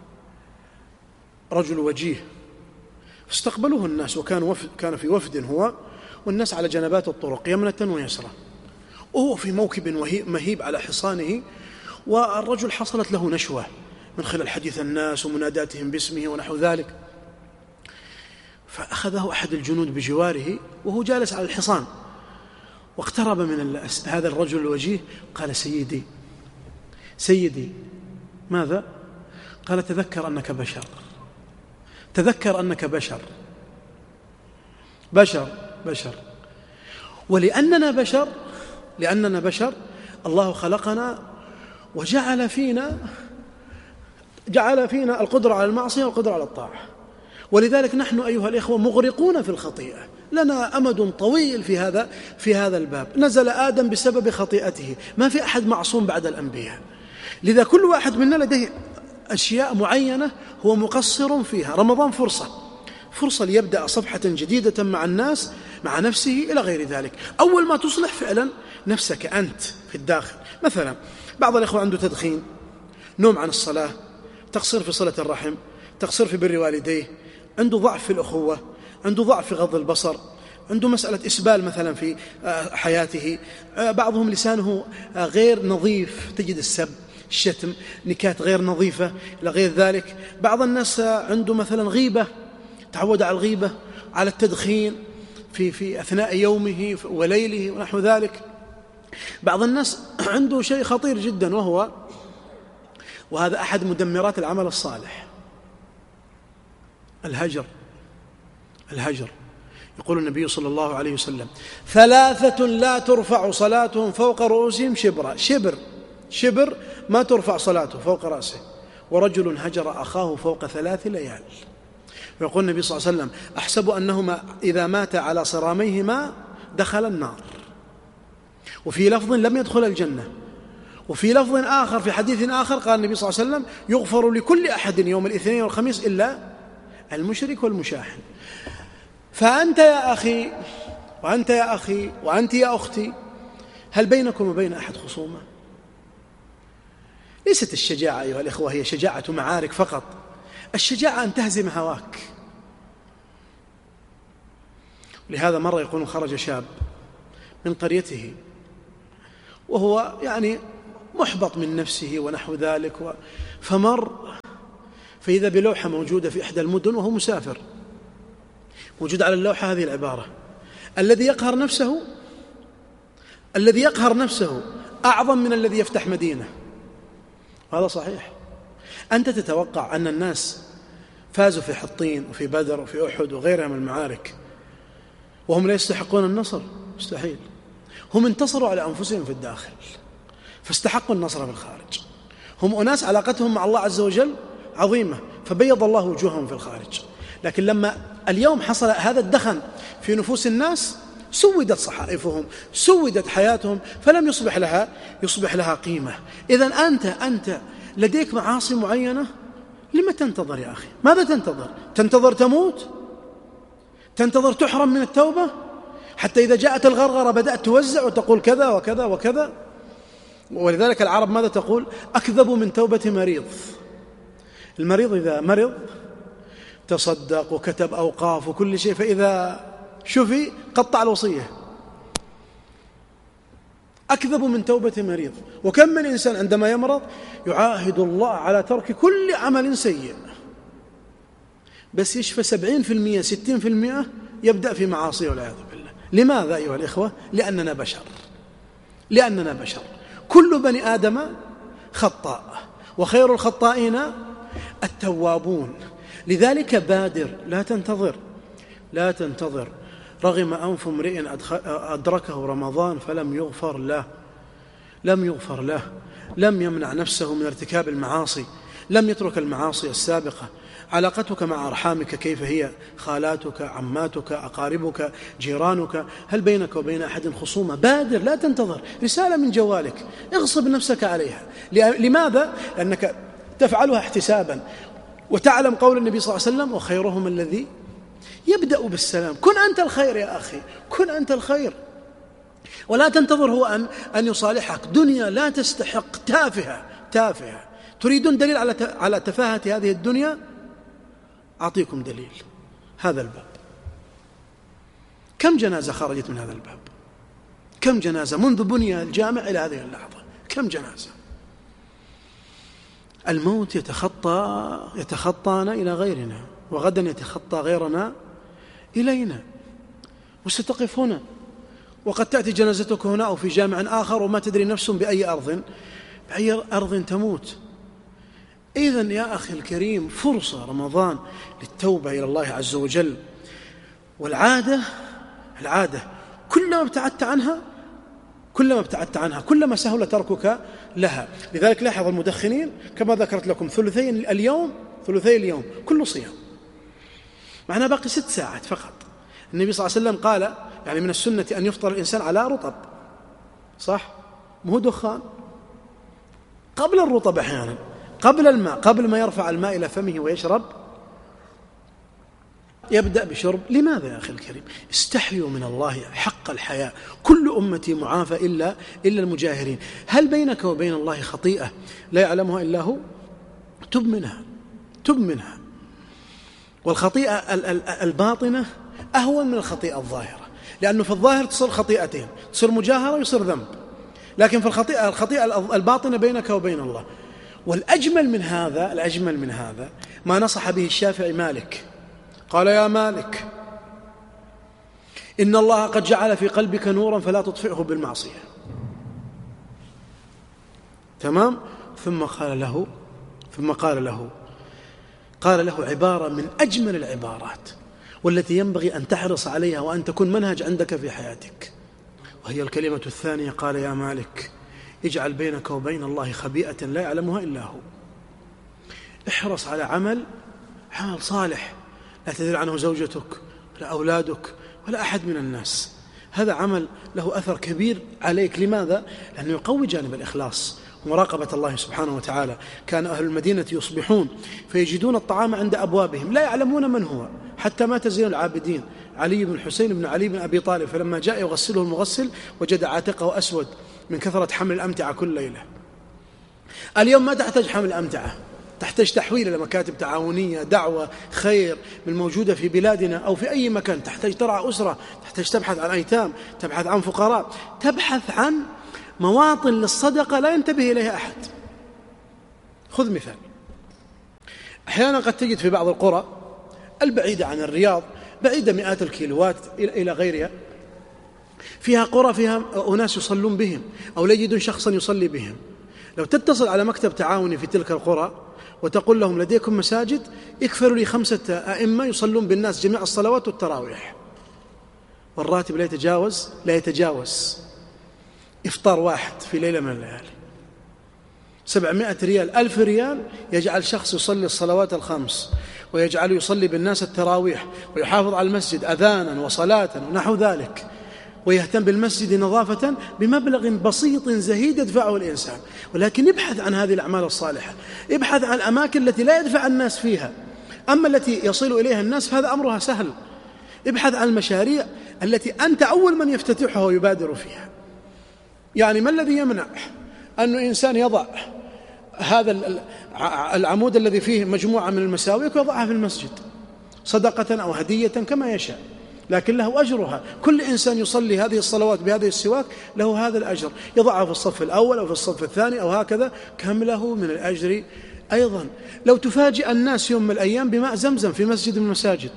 رجل وجيه فاستقبلوه الناس، وكان وفد كان في وفد هو والناس على جنبات الطرق يمنة ويسرى، وهو في موكب مهيب على حصانه. والرجل حصلت له نشوة من خلال حديث الناس ومناداتهم باسمه ونحو ذلك، فأخذه أحد الجنود بجواره وهو جالس على الحصان، واقترب من هذا الرجل الوجيه قال: سيدي سيدي ماذا؟ قال: تذكر أنك بشر، تذكر أنك بشر بشر بشر ولأننا بشر لأننا بشر الله خلقنا وجعل فينا جعل فينا القدرة على المعصية والقدرة على الطاعة، ولذلك نحن أيها الإخوة مغرقون في الخطيئة، لنا أمد طويل في هذا في هذا الباب. نزل آدم بسبب خطيئته، ما في أحد معصوم بعد الأنبياء، لذا كل واحد منا لديه أشياء معينة هو مقصر فيها. رمضان فرصة فرصة ليبدأ صفحة جديدة مع الناس، مع نفسه إلى غير ذلك. أول ما تصلح فعلا نفسك أنت في الداخل. مثلا بعض الإخوة عنده تدخين، نوم عن الصلاة، تقصير في صلة الرحم، تقصير في بر والديه، عنده ضعف في الأخوة، عنده ضعف في غض البصر، عنده مسألة إسبال مثلا في حياته، بعضهم لسانه غير نظيف، تجد السب، الشتم، نكات غير نظيفة إلى غير ذلك. بعض الناس عنده مثلا غيبة، تعود على الغيبة، على التدخين في في أثناء يومه وليله ونحو ذلك. بعض الناس عنده شيء خطير جدا، وهو وهذا أحد مدمرات العمل الصالح: الهجر. الهجر. يقول النبي صلى الله عليه وسلم: ثلاثة لا ترفع صلاتهم فوق رؤوسهم شبرا. شبر شبر ما ترفع صلاته فوق رأسه. ورجل هجر أخاه فوق ثلاث ليال. ويقول النبي صلى الله عليه وسلم: أحسب أنهما إذا مات على صراميهما دخل النار. وفي لفظ لم يدخل الجنة. وفي لفظ آخر في حديث آخر قال النبي صلى الله عليه وسلم: يغفر لكل أحد يوم الاثنين والخميس إلا المشرك والمشاحن. فأنت يا أخي وأنت يا أخي وأنت يا أختي، هل بينكم وبين أحد خصومة؟ ليست الشجاعة أيها الإخوة هي شجاعة معارك فقط، الشجاعة أن تهزم هواك. لهذا مرة يقول خرج شاب من قريته وهو يعني محبط من نفسه ونحو ذلك و... فمر فإذا بلوحة موجودة في إحدى المدن وهو مسافر، موجود على اللوحة هذه العبارة: الذي يقهر نفسه الذي يقهر نفسه أعظم من الذي يفتح مدينة. هذا صحيح. أنت تتوقع أن الناس فازوا في حطين وفي بدر وفي أحد وغيرها من المعارك وهم لا يستحقون النصر؟ مستحيل. هم انتصروا على أنفسهم في الداخل فاستحقوا النصر في الخارج. هم أناس علاقتهم مع الله عز وجل عظيمة فبيض الله وجوههم في الخارج. لكن لما اليوم حصل هذا الدخن في نفوس الناس سودت صحائفهم، سودت حياتهم، فلم يصبح لها يصبح لها قيمة. إذن أنت أنت لديك معاصي معينة، لما تنتظر يا أخي؟ ماذا تنتظر؟ تنتظر تموت؟ تنتظر تحرم من التوبة حتى إذا جاءت الغرغرة بدأت توزع وتقول كذا وكذا وكذا؟ ولذلك العرب ماذا تقول؟ أكذب من توبة مريض. المريض إذا مرض تصدق وكتب أوقاف وكل شيء، فإذا شفي قطع الوصية. أكذب من توبة مريض. وكم من إنسان عندما يمرض يعاهد الله على ترك كل عمل سيء، بس يشفى سبعين في المئة ستين في المئة يبدأ في معاصي والعياذ بالله. لماذا أيها الإخوة؟ لأننا بشر لأننا بشر كل بني آدم خطاء وخير الخطائين التوابون. لذلك بادر، لا تنتظر لا تنتظر. رغم أنف امرئ أدركه رمضان فلم يغفر له لم يغفر له لم يمنع نفسه من ارتكاب المعاصي، لم يترك المعاصي السابقة. علاقتك مع أرحامك كيف هي؟ خالاتك، عماتك، أقاربك، جيرانك، هل بينك وبين أحد خصومة؟ بادر، لا تنتظر. رسالة من جوالك اغصب نفسك عليها. لماذا؟ لأنك تفعلها احتسابا وتعلم قول النبي صلى الله عليه وسلم: وخيرهم الذي يبدأ بالسلام. كن أنت الخير يا أخي، كن أنت الخير، ولا تنتظر هو أن, أن يصالحك. دنيا لا تستحق، تافهة تافهة. تريدون دليل على على تفاهة هذه الدنيا؟ أعطيكم دليل. هذا الباب، كم جنازة خرجت من هذا الباب؟ كم جنازة منذ بني الجامع إلى هذه اللحظة؟ كم جنازة؟ الموت يتخطى يتخطانا إلى غيرنا، وغدا يتخطى غيرنا إلينا، وستقف هنا، وقد تأتي جنازتك هنا أو في جامع آخر، وما تدري نفس بأي أرض بأي أرض تموت. إذن يا أخي الكريم فرصة رمضان للتوبة إلى الله عز وجل. والعادة العادة كلما ابتعدت عنها كلما ابتعدت عنها كلما سهل تركك لها. لذلك لاحظ المدخنين كما ذكرت لكم ثلثي اليوم ثلثي اليوم كله صيام، معنا باقي ست ساعات فقط. النبي صلى الله عليه وسلم قال يعني من السنة أن يفطر الإنسان على رطب، صح؟ مو دخان، قبل الرطب أحيانا، قبل الماء، قبل ما يرفع الماء إلى فمه ويشرب يبدأ بشرب. لماذا يا أخي الكريم؟ استحيوا من الله حق الحياء. كل أمتي معافى إلا إلا المجاهرين. هل بينك وبين الله خطيئة لا يعلمها إلا هو؟ تب منها، تب منها. والخطيئة الباطنة أهون من الخطيئة الظاهرة، لأنه في الظاهر تصير خطيئتين، تصير مجاهرة ويصير ذنب، لكن في الخطيئة الخطيئة الباطنة بينك وبين الله. والأجمل من هذا الأجمل من هذا ما نصح به الشافعي مالك، قال: يا مالك، إن الله قد جعل في قلبك نورا فلا تطفئه بالمعصية. تمام؟ ثم قال له ثم قال له قال له عبارة من أجمل العبارات والتي ينبغي أن تحرص عليها وأن تكون منهج عندك في حياتك، وهي الكلمة الثانية. قال: يا مالك، اجعل بينك وبين الله خبيئة لا يعلمها إلا هو. احرص على عمل عمل صالح لا تدري عنه زوجتك ولا أولادك ولا أحد من الناس. هذا عمل له أثر كبير عليك. لماذا؟ لأنه يقوي جانب الإخلاص ومراقبة الله سبحانه وتعالى. كان أهل المدينة يصبحون فيجدون الطعام عند أبوابهم لا يعلمون من هو، حتى مات زين العابدين علي بن الحسين بن علي بن أبي طالب، فلما جاء يغسله المغسل وجد عاتقه أسود من كثرة حمل الأمتعة كل ليلة. اليوم ما تحتاج حمل الأمتعة، تحتاج تحويل إلى مكاتب تعاونية، دعوة، خير من الموجودة في بلادنا أو في أي مكان. تحتاج ترعى أسرة، تحتاج تبحث عن أيتام، تبحث عن فقراء، تبحث عن مواطن للصدقة لا ينتبه إليها أحد. خذ مثال، أحيانا قد تجد في بعض القرى البعيدة عن الرياض، بعيدة مئات الكيلوات إلى غيرها، فيها قرى فيها أناس يصلون بهم أو لا يجدون شخصا يصلي بهم. لو تتصل على مكتب تعاوني في تلك القرى وتقول لهم لديكم مساجد، يكفروا لي خمسة أئمة يصلون بالناس جميع الصلوات والتراويح، والراتب لا يتجاوز لا يتجاوز إفطار واحد في ليلة من الليالي. سبعمائة ريال، ألف ريال يجعل شخص يصلي الصلوات الخمس، ويجعله يصلي بالناس التراويح، ويحافظ على المسجد أذانا وصلاة ونحو ذلك، ويهتم بالمسجد نظافة بمبلغ بسيط زهيد يدفعه الإنسان. ولكن ابحث عن هذه الأعمال الصالحة، ابحث عن الأماكن التي لا يدفع الناس فيها، أما التي يصل إليها الناس فهذا أمرها سهل. ابحث عن المشاريع التي أنت أول من يفتتحها ويبادر فيها. يعني ما الذي يمنع أن إنسان يضع هذا العمود الذي فيه مجموعة من المساويك ويضعها في المسجد صدقة أو هدية كما يشاء، لكن له أجرها. كل إنسان يصلي هذه الصلوات بهذه السواك له هذا الأجر، يضعها في الصف الأول أو في الصف الثاني أو هكذا، كم له من الأجر. أيضا لو تفاجئ الناس يوم من الأيام بماء زمزم في مسجد من المساجد،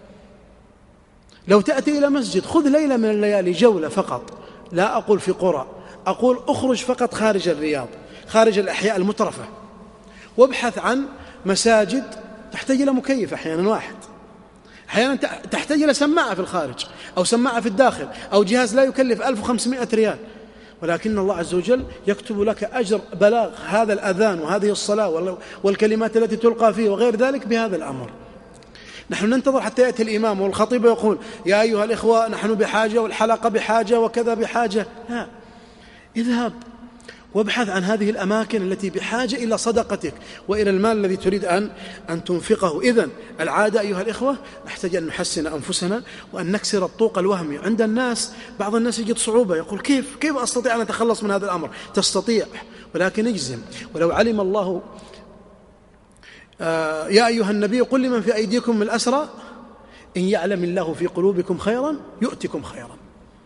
لو تأتي إلى مسجد خذ ليلة من الليالي جولة فقط، لا أقول في قرى، أقول أخرج فقط خارج الرياض، خارج الأحياء المترفة، وابحث عن مساجد تحتاج إلى مكيف أحيانا واحد، أحيانا تحتاج إلى سماعة في الخارج أو سماعة في الداخل أو جهاز لا يكلف ألف وخمسمائة ريال، ولكن الله عز وجل يكتب لك أجر بلاغ هذا الأذان وهذه الصلاة والكلمات التي تلقى فيه وغير ذلك بهذا الأمر. نحن ننتظر حتى يأتي الإمام والخطيب ويقول يا أيها الإخوة نحن بحاجة والحلقة بحاجة وكذا بحاجة، لا، اذهب وابحث عن هذه الأماكن التي بحاجة إلى صدقتك وإلى المال الذي تريد أن أن تنفقه. إذن العادة أيها الإخوة نحتاج أن نحسن أنفسنا وأن نكسر الطوق الوهمي عند الناس. بعض الناس يجد صعوبة، يقول كيف كيف أستطيع أن أتخلص من هذا الأمر؟ تستطيع، ولكن اجزم. ولو علم الله آه يا أيها النبي قل لمن في أيديكم من الأسرى إن يعلم الله في قلوبكم خيرا يؤتكم خيرا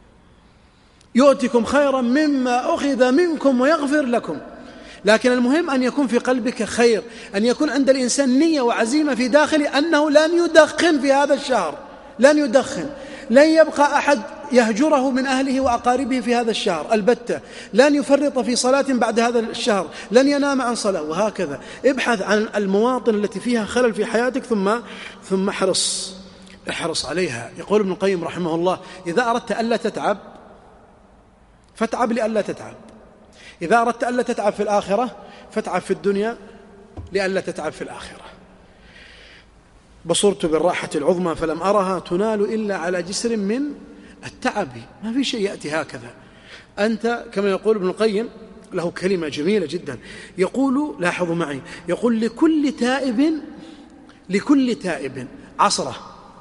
يؤتكم خيرا مما أخذ منكم ويغفر لكم. لكن المهم أن يكون في قلبك خير، أن يكون عند الإنسان نية وعزيمة في داخله أنه لن يدخن في هذا الشهر، لن يدخن، لن يبقى أحد يهجره من أهله وأقاربه في هذا الشهر البتة، لن يفرط في صلاة بعد هذا الشهر، لن ينام عن صلاة، وهكذا. ابحث عن المواطن التي فيها خلل في حياتك ثم ثم احرص احرص عليها. يقول ابن القيم رحمه الله إذا أردت ألا تتعب فاتعب لألا تتعب، إذا أردت ألا تتعب في الآخرة فاتعب في الدنيا لألا تتعب في الآخرة. بصرت بالراحة العظمى فلم أرها تنال إلا على جسر من التعب. ما في شيء يأتي هكذا. أنت كما يقول ابن القيم له كلمة جميلة جدا، يقول لاحظوا معي، يقول لكل تائب لكل تائب عصرة.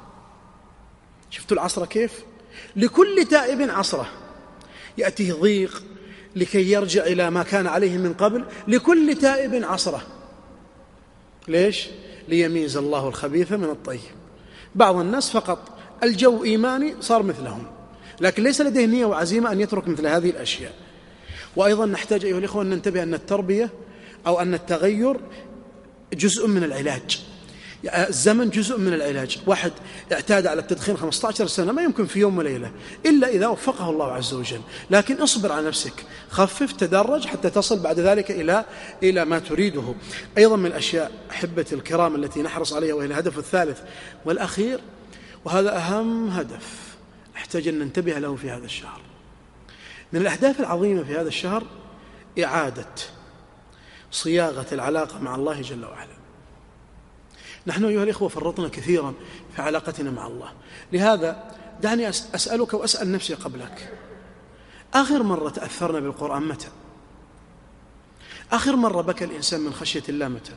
شفتوا العصرة كيف؟ لكل تائب عصرة، يأتيه ضيق لكي يرجع إلى ما كان عليه من قبل، لكل تائب عصرة. ليش؟ ليميز الله الخبيث من الطيب. بعض الناس فقط الجو إيماني صار مثلهم، لكن ليس لديه نية وعزيمة أن يترك مثل هذه الأشياء. وأيضا نحتاج أيها الإخوة أن ننتبه أن التربية أو أن التغير جزء من العلاج. الزمن جزء من العلاج. واحد اعتاد على التدخين خمسة عشر سنة ما يمكن في يوم وليلة إلا إذا وفقه الله عز وجل، لكن اصبر على نفسك، خفف، تدرج حتى تصل بعد ذلك إلى إلى ما تريده. أيضا من الأشياء أحبتي الكرام التي نحرص عليها، وهي الهدف الثالث والأخير، وهذا أهم هدف نحتاج أن ننتبه له في هذا الشهر. من الأهداف العظيمة في هذا الشهر إعادة صياغة العلاقة مع الله جل وعلا. نحن أيها الإخوة فرطنا كثيرا في علاقتنا مع الله، لهذا دعني أسألك وأسأل نفسي قبلك، آخر مرة تأثرنا بالقرآن متى؟ آخر مرة بكى الإنسان من خشية الله متى؟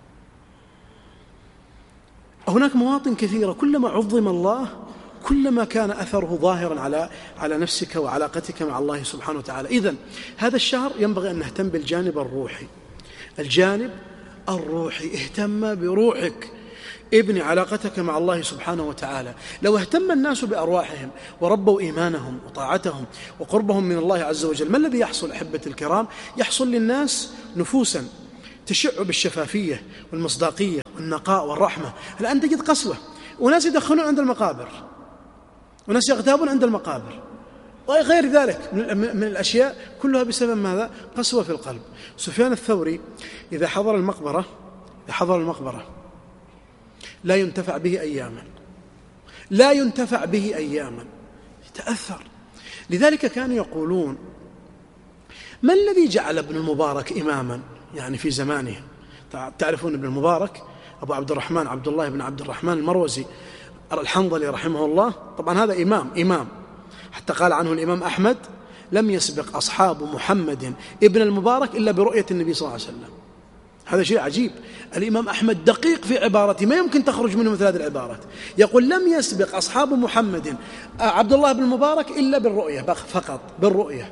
هناك مواطن كثيرة كلما عظم الله كلما كان أثره ظاهرا على على نفسك وعلاقتك مع الله سبحانه وتعالى. إذن هذا الشهر ينبغي أن نهتم بالجانب الروحي، الجانب الروحي. اهتم بروحك، ابني علاقتك مع الله سبحانه وتعالى. لو اهتم الناس بأرواحهم وربوا إيمانهم وطاعتهم وقربهم من الله عز وجل، ما الذي يحصل أحبة الكرام؟ يحصل للناس نفوسا تشع بالشفافية والمصداقية والنقاء والرحمة. الآن تجد قسوة، وناس يدخنون عند المقابر، وناس يغتابون عند المقابر، وغير ذلك من الأشياء كلها بسبب ماذا؟ قسوة في القلب. سفيان الثوري إذا حضر المقبرة إذا حضر المقبرة لا ينتفع به أياما، لا ينتفع به أياما، يتأثر. لذلك كانوا يقولون: ما الذي جعل ابن المبارك إماما يعني في زمانه؟ تعرفون ابن المبارك أبو عبد الرحمن عبد الله بن عبد الرحمن المروزي الحنظلي رحمه الله، طبعا هذا إمام إمام حتى قال عنه الإمام أحمد: لم يسبق أصحاب محمد ابن المبارك إلا برؤية النبي صلى الله عليه وسلم. هذا شيء عجيب. الإمام أحمد دقيق في عبارته، ما يمكن تخرج منه مثل هذه العبارات. يقول: لم يسبق أصحاب محمد عبد الله بن المبارك إلا بالرؤية فقط، بالرؤية.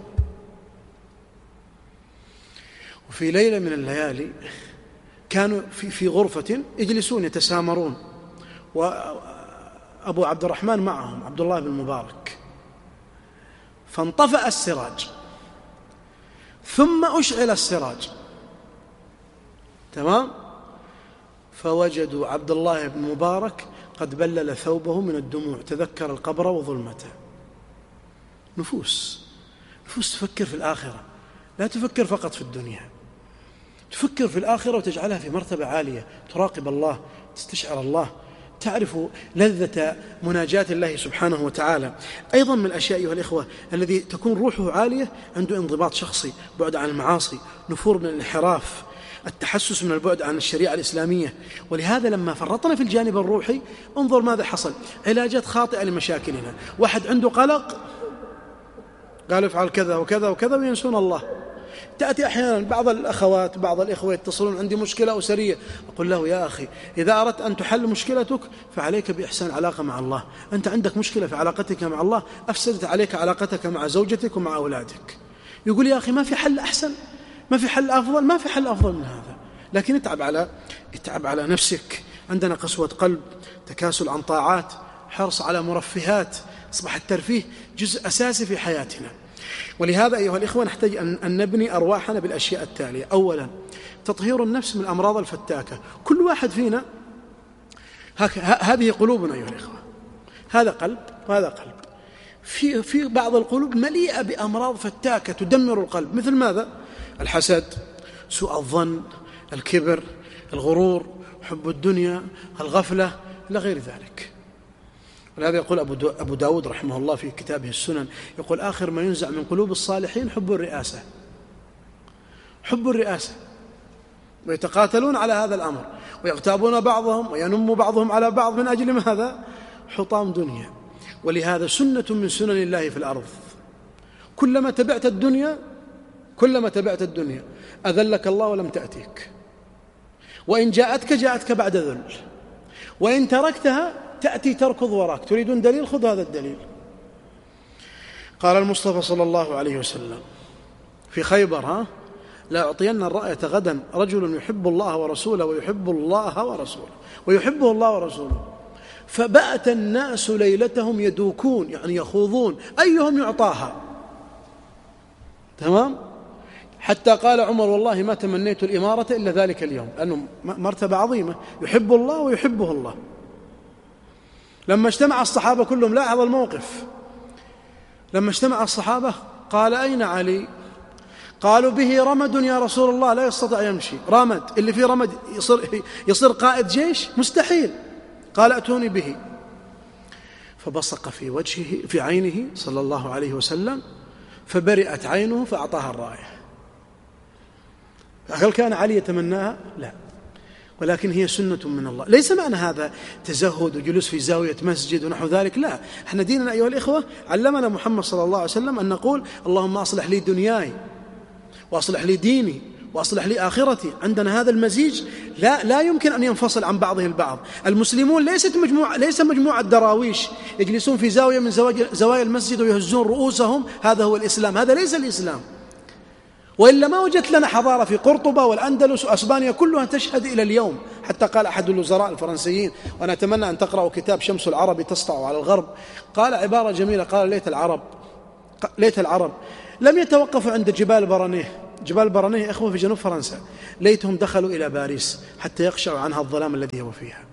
وفي ليلة من الليالي كانوا في في غرفة يجلسون يتسامرون، وأبو عبد الرحمن معهم عبد الله بن المبارك، فانطفأ السراج ثم أشعل السراج، تمام؟ فوجدوا عبد الله بن مبارك قد بلل ثوبه من الدموع، تذكر القبر وظلمته. نفوس نفوس تفكر في الآخرة، لا تفكر فقط في الدنيا، تفكر في الآخرة وتجعلها في مرتبة عالية، تراقب الله، تستشعر الله، تعرف لذة مناجاة الله سبحانه وتعالى. أيضا من الأشياء أيها الإخوة الذي تكون روحه عالية، عنده انضباط شخصي، بعد عن المعاصي، نفور من الانحراف، التحسس من البعد عن الشريعة الإسلامية. ولهذا لما فرطنا في الجانب الروحي، انظر ماذا حصل: علاجات خاطئة لمشاكلنا. واحد عنده قلق قال افعل كذا وكذا وكذا وينسون الله. تأتي أحيانا بعض الأخوات بعض الإخوة يتصلون: عندي مشكلة أسرية. أقول له: يا أخي، إذا أردت أن تحل مشكلتك فعليك بإحسان علاقة مع الله. أنت عندك مشكلة في علاقتك مع الله، أفسدت عليك علاقتك مع زوجتك ومع أولادك. يقول: يا أخي، ما في حل أحسن، ما في حل أفضل، ما في حل أفضل من هذا. لكن اتعب على اتعب على نفسك. عندنا قسوة قلب، تكاسل عن طاعات، حرص على مرفهات، أصبح الترفيه جزء أساسي في حياتنا. ولهذا أيها الإخوة نحتاج أن نبني أرواحنا بالأشياء التالية: أولا، تطهير النفس من الأمراض الفتاكة. كل واحد فينا هذه قلوبنا أيها الإخوة، هذا قلب وهذا قلب. في في بعض القلوب مليئة بأمراض فتاكة تدمر القلب، مثل ماذا؟ الحسد، سوء الظن، الكبر، الغرور، حب الدنيا، الغفلة، إلى غير ذلك. ولهذا يقول أبو داود رحمه الله في كتابه السنن، يقول: آخر ما ينزع من قلوب الصالحين حب الرئاسة، حب الرئاسة، ويتقاتلون على هذا الأمر، ويغتابون بعضهم وينم بعضهم على بعض من أجل ماذا؟ حطام دنيا. ولهذا سنة من سنن الله في الأرض: كلما تبعت الدنيا كلما تبعت الدنيا أذلك الله ولم تأتيك، وإن جاءتك جاءتك بعد ذل، وإن تركتها تأتي تركض وراك. تريدون دليل؟ خذ هذا الدليل. قال المصطفى صلى الله عليه وسلم في خيبر: ها لا أعطين الرأية غدا رجل يحب الله ورسوله ويحب الله ورسوله ويحبه الله ورسوله. فبأت الناس ليلتهم يدوكون، يعني يخوضون أيهم يعطاها، تمام؟ حتى قال عمر: والله ما تمنيت الإمارة إلا ذلك اليوم، لأنه مرتبة عظيمة، يحب الله ويحبه الله. لما اجتمع الصحابة كلهم، لاحظ الموقف، لما اجتمع الصحابة قال: أين علي؟ قالوا: به رمد يا رسول الله، لا يستطيع يمشي. رمد، اللي فيه رمد يصير, يصير قائد جيش؟ مستحيل. قال: أتوني به. فبصق في وجهه في عينه صلى الله عليه وسلم، فبرئت عينه فأعطاها الراية. هل كان علي يتمناها؟ لا، ولكن هي سنة من الله. ليس معنى هذا تزهد وجلوس في زاوية مسجد ونحو ذلك، لا. احنا ديننا أيها الإخوة علمنا محمد صلى الله عليه وسلم أن نقول: اللهم أصلح لي دنياي وأصلح لي ديني وأصلح لي آخرتي. عندنا هذا المزيج لا لا يمكن أن ينفصل عن بعضه البعض. المسلمون ليست مجموعة ليس مجموعة دراويش يجلسون في زاوية من زوايا المسجد ويهزون رؤوسهم، هذا هو الإسلام. هذا ليس الإسلام. وإلا ما وجدت لنا حضارة في قرطبة والأندلس وأسبانيا كلها تشهد إلى اليوم. حتى قال أحد الوزراء الفرنسيين، وأنا أتمنى أن تقرأوا كتاب شمس العرب تسطع على الغرب، قال عبارة جميلة، قال ليت العرب ليت العرب لم يتوقفوا عند جبال برانيه. جبال برانيه إخوة في جنوب فرنسا، ليتهم دخلوا إلى باريس حتى يخشعوا عنها الظلام الذي هو فيها.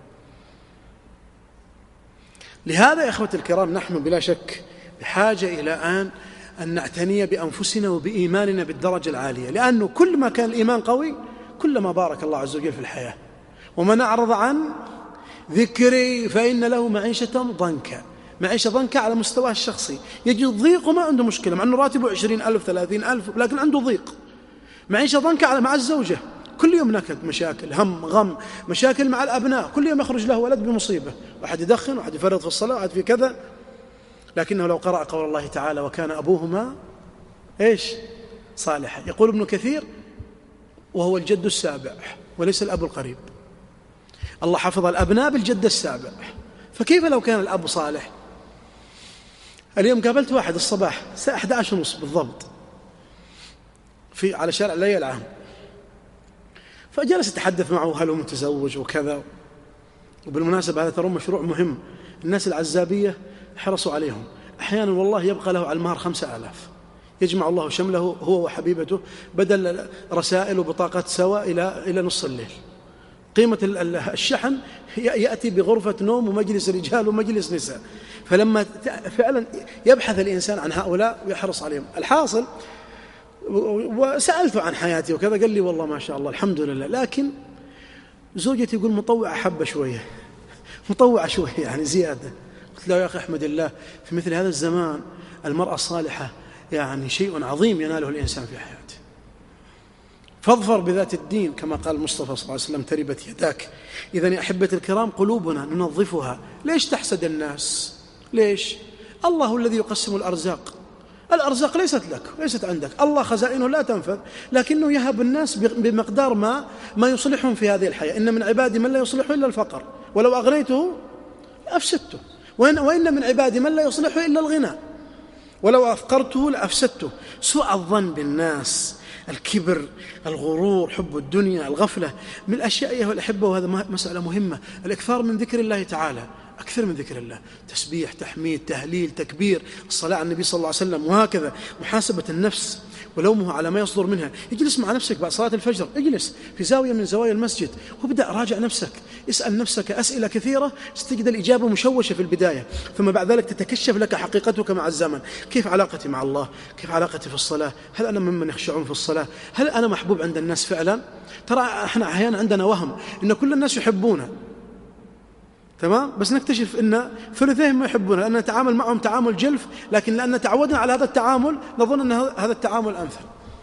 لهذا يا إخوة الكرام نحن بلا شك بحاجة إلى أن أن نعتني بأنفسنا وبإيماننا بالدرجة العالية، لأنه كل ما كان الإيمان قوي كلما بارك الله عز وجل في الحياة. ومن أعرض عن ذكري فإن له معيشة ضنكا، معيشة ضنكا على مستواه الشخصي، يجد ضيق وما عنده مشكلة مع أنه راتبه عشرين ألف ثلاثين ألف، لكن عنده ضيق. معيشة ضنكا مع الزوجة، كل يوم نكد، مشاكل، هم، غم، مشاكل مع الأبناء، كل يوم يخرج له ولد بمصيبة، واحد يدخن، واحد يفرط في الصلاة، واحد في كذا. لكنه لو قرأ قول الله تعالى وكان أبوهما إيش؟ صالحا. يقول ابن كثير وهو الجد السابع وليس الأب القريب. الله حفظ الأبناء بالجد السابع، فكيف لو كان الأب صالح؟ اليوم قابلت واحد الصباح الساعة أحد عشر ونصف بالضبط في على شارع الليل العام، فجلس يتحدث معه هل هو متزوج وكذا. وبالمناسبة هذا ترى مشروع مهم، الناس العزابية حرصوا عليهم، أحيانا والله يبقى له على المهر خمسة آلاف، يجمع الله شمله هو وحبيبته بدل رسائل وبطاقات سوا إلى إلى نص الليل. قيمة الشحن يأتي بغرفة نوم ومجلس رجال ومجلس نساء. فلما فعلا يبحث الإنسان عن هؤلاء ويحرص عليهم. الحاصل وسألته عن حياتي وكذا، قال لي والله ما شاء الله الحمد لله، لكن زوجتي يقول مطوعة حبة شوية، مطوعة شوية يعني زيادة. قلت له يا أخي أحمد الله، في مثل هذا الزمان المرأة الصالحة يعني شيء عظيم يناله الإنسان في حياته. فاظفر بذات الدين كما قال المصطفى صلى الله عليه وسلم تربت يداك. إذن يا أحبة الكرام قلوبنا ننظفها. ليش تحسد الناس؟ ليش؟ الله الذي يقسم الأرزاق، الأرزاق ليست لك، ليست عندك، الله خزائنه لا تنفذ، لكنه يهب الناس بمقدار ما ما يصلحهم في هذه الحياة. إن من عبادي من لا يصلحه إلا الفقر ولو أغنيته أفسدته، وإن, وإن من عبادي من لا يصلحه إلا الغنى ولو أفقرته لأفسدته. سوء الظن بالناس، الكبر، الغرور، حب الدنيا، الغفلة، من الأشياء أيها الأحبة، وهذا مسألة مهمة، الإكثار من ذكر الله تعالى، أكثر من ذكر الله، تسبيح، تحميد، تهليل، تكبير، الصلاة على النبي صلى الله عليه وسلم، وهكذا. محاسبة النفس ولومه على ما يصدر منها. اجلس مع نفسك بعد صلاة الفجر، اجلس في زاوية من زوايا المسجد وابدأ راجع نفسك، اسأل نفسك أسئلة كثيرة ستجد الإجابة مشوشة في البداية، ثم بعد ذلك تتكشف لك حقيقتك مع الزمن. كيف علاقتي مع الله؟ كيف علاقتي في الصلاة؟ هل أنا ممن يخشعون في الصلاة؟ هل أنا محبوب عند الناس فعلا؟ ترى احنا أحيانا عندنا وهم إن كل الناس يحبونه، تمام، بس نكتشف أن ثلثهم ما يحبونه، لأن نتعامل معهم تعامل جلف، لكن لأن تعودنا على هذا التعامل نظن أن هذا التعامل أمثل.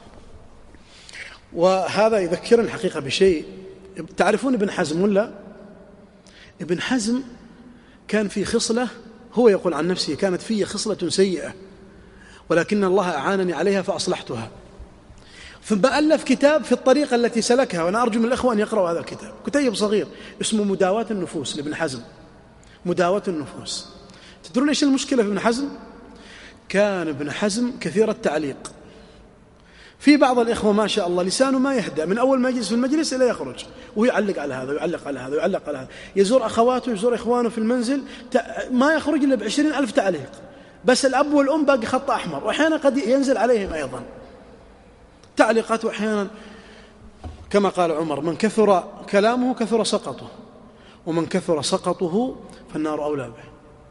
وهذا يذكرني الحقيقة بشيء. تعرفون ابن حزم ولا؟ ابن حزم كان في خصلة، هو يقول عن نفسه كانت في خصلة سيئة ولكن الله أعانني عليها فأصلحتها. ثم ألف كتاب في الطريقة التي سلكها، وأنا أرجو من الأخوة أن يقرأوا هذا الكتاب، كتيب صغير اسمه مداواة النفوس لابن حزم. مداواة النفوس. تدرون إيش المشكلة في ابن حزم؟ كان ابن حزم كثير التعليق. في بعض الإخوة ما شاء الله لسانه ما يهدأ، من أول ما يجلس في المجلس إلى يخرج ويعلق على هذا ويعلق على هذا ويعلق على هذا، يزور أخواته يزور إخوانه في المنزل ما يخرج إلا بعشرين ألف تعليق، بس الأب والأم باقي خط أحمر، وأحيانا قد ينزل عليهم أيضا تعليقات. وأحيانا كما قال عمر من كثر كلامه كثر سقطه، ومن كثر سقطه فالنار أولى به.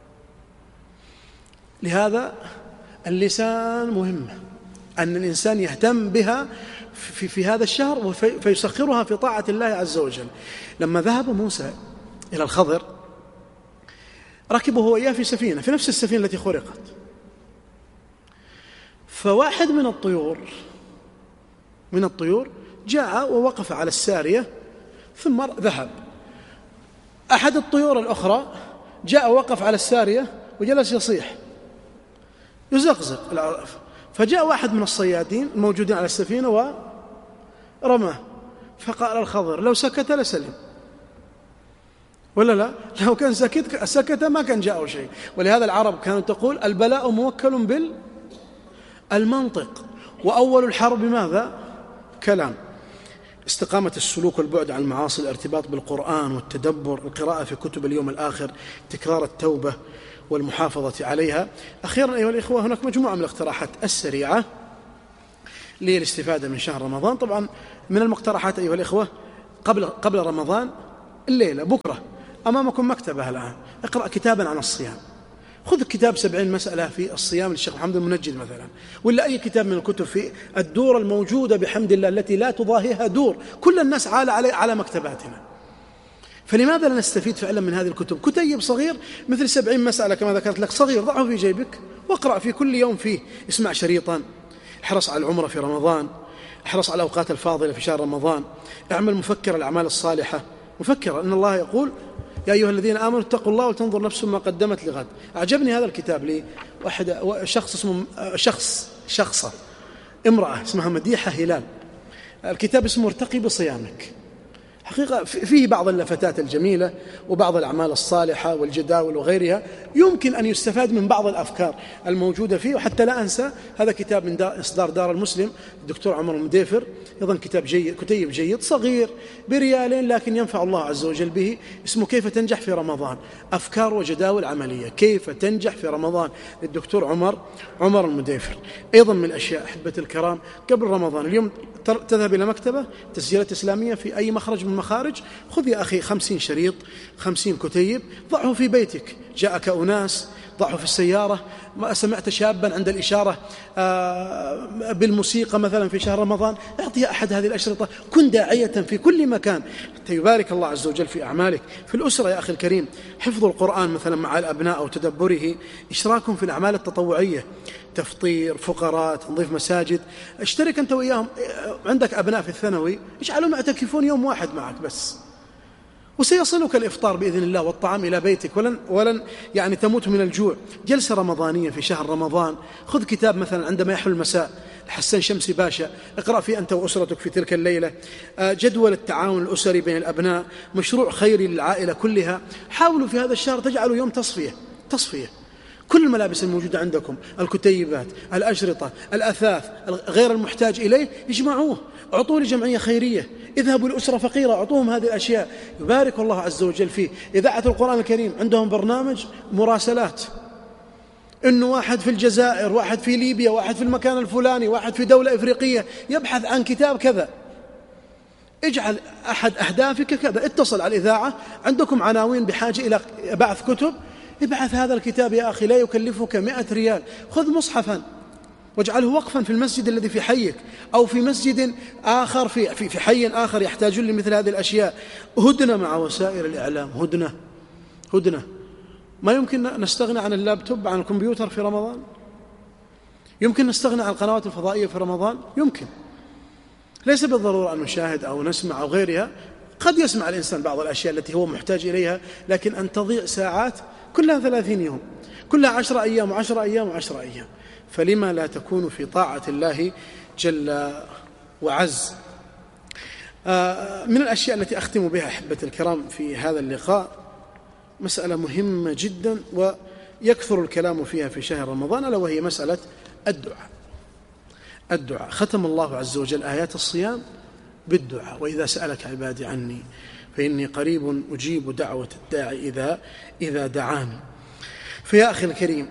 لهذا اللسان مهم، أن الإنسان يهتم بها في, في هذا الشهر فيسخرها في طاعة الله عز وجل. لما ذهب موسى إلى الخضر ركبه هو إياه في سفينة، في نفس السفينة التي خرقت، فواحد من الطيور من الطيور جاء ووقف على السارية ثم ذهب. أحد الطيور الأخرى جاء ووقف على السارية وجلس يصيح يزقزق. فجاء واحد من الصيادين الموجودين على السفينة ورماه، فقال الخضر لو سكت لسلم، ولا لا؟ لو كان سكت سكت ما كان جاءه شيء. ولهذا العرب كانوا تقول البلاء موكل بالمنطق، وأول الحرب ماذا؟ كلام. استقامة السلوك والبعد عن المعاصي، الارتباط بالقرآن والتدبر، القراءة في كتب اليوم الآخر، تكرار التوبة والمحافظة عليها. أخيرا أيها الإخوة، هناك مجموعة من الاقتراحات السريعة للاستفادة من شهر رمضان. طبعا من المقترحات أيها الإخوة، قبل قبل رمضان الليلة بكرة أمامكم مكتبة الآن، اقرأ كتابا عن الصيام. خذ كتاب سبعين مسألة في الصيام للشيخ محمد المنجد مثلا، ولا أي كتاب من الكتب في الدور الموجودة بحمد الله التي لا تضاهيها دور، كل الناس عال على على مكتباتنا. فلماذا لا نستفيد فعلا من هذه الكتب؟ كتيب صغير مثل سبعين مسألة كما ذكرت لك، صغير، ضعه في جيبك واقرأ في كل يوم فيه. اسمع شريطا، احرص على العمرة في رمضان، احرص على الأوقات الفاضلة في شهر رمضان، اعمل مفكر الأعمال الصالحة، مفكر أن الله يقول يا أيها الذين آمنوا اتقوا الله ولتنظر نفس ما قدمت لغد. أعجبني هذا الكتاب لي واحد شخص اسمه شخص شخصة امرأة اسمها مديحة هلال، الكتاب اسمه ارتقي بصيامك. حقيقة فيه بعض اللفتات الجميلة وبعض الأعمال الصالحة والجداول وغيرها، يمكن أن يستفاد من بعض الأفكار الموجودة فيه. وحتى لا أنسى هذا كتاب من إصدار دار المسلم الدكتور عمر المديفر، أيضا كتاب جيد، كتيب جيد صغير بريالين لكن ينفع الله عز وجل به، اسمه كيف تنجح في رمضان، أفكار وجداول عملية، كيف تنجح في رمضان للدكتور عمر عمر المديفر. أيضا من الأشياء أحبة الكرام، قبل رمضان اليوم تذهب إلى مكتبة تسجيلات إسلامية في أي مخرج من مخارج، خذ يا أخي خمسين شريط، خمسين كتيب، ضعه في بيتك، جاءك أناس ضعه في السيارة، ما سمعت شابا عند الإشارة بالموسيقى مثلا في شهر رمضان، اعطي أحد هذه الأشرطة، كن داعية في كل مكان حتى يبارك الله عز وجل في أعمالك. في الأسرة يا أخي الكريم، حفظ القرآن مثلا مع الأبناء أو تدبره، إشراكهم في الأعمال التطوعية، تفطير، فقراء، تنظيف مساجد، اشترك أنت وإياهم. عندك أبناء في الثانوي، اجعلهم يعتكفون يوم واحد معك بس، وسيصلك الإفطار بإذن الله والطعام إلى بيتك، ولن, ولن يعني تموت من الجوع. جلسة رمضانية في شهر رمضان، خذ كتاب مثلا عندما يحلو المساء الحسن شمسي باشا، اقرأ فيه أنت وأسرتك في تلك الليلة. جدول التعاون الأسري بين الأبناء، مشروع خيري للعائلة كلها. حاولوا في هذا الشهر تجعلوا يوم تصفية تصفية كل الملابس الموجودة عندكم، الكتيبات، الأشرطة، الأثاث، غير المحتاج إليه اجمعوه، اعطوه لجمعية خيرية، اذهبوا لأسرة فقيرة اعطوهم هذه الأشياء، يبارك الله عز وجل فيه. إذاعة القرآن الكريم عندهم برنامج مراسلات، إنه واحد في الجزائر، واحد في ليبيا، واحد في المكان الفلاني، واحد في دولة إفريقية يبحث عن كتاب كذا، اجعل أحد أهدافك كذا، اتصل على الإذاعة، عندكم عناوين بحاجة إلى بعث كتب، ابعث هذا الكتاب يا أخي، لا يكلفك مئة ريال، خذ مصحفا واجعله وقفا في المسجد الذي في حيك، أو في مسجد آخر في, في, في حي آخر يحتاجون لمثل هذه الأشياء. هدنة مع وسائل الإعلام، هدنة هدنة ما يمكن نستغنى عن اللابتوب، عن الكمبيوتر في رمضان؟ يمكن نستغنى عن القنوات الفضائية في رمضان؟ يمكن، ليس بالضرورة أن نشاهد أو نسمع أو غيرها، قد يسمع الإنسان بعض الأشياء التي هو محتاج إليها، لكن أن تضيع ساعات كلها ثلاثين يوم، كلها عشر أيام وعشر أيام وعشر أيام، فلما لا تكون في طاعة الله جل وعز. من الأشياء التي أختم بها أحبة الكرام في هذا اللقاء مسألة مهمة جدا ويكثر الكلام فيها في شهر رمضان، ألا وهي مسألة الدعاء. الدعاء ختم الله عز وجل آيات الصيام بالدعاء، وإذا سألك عبادي عني فإني قريب أجيب دعوة الداعي إذا إذا دعاني. فيا أخي الكريم،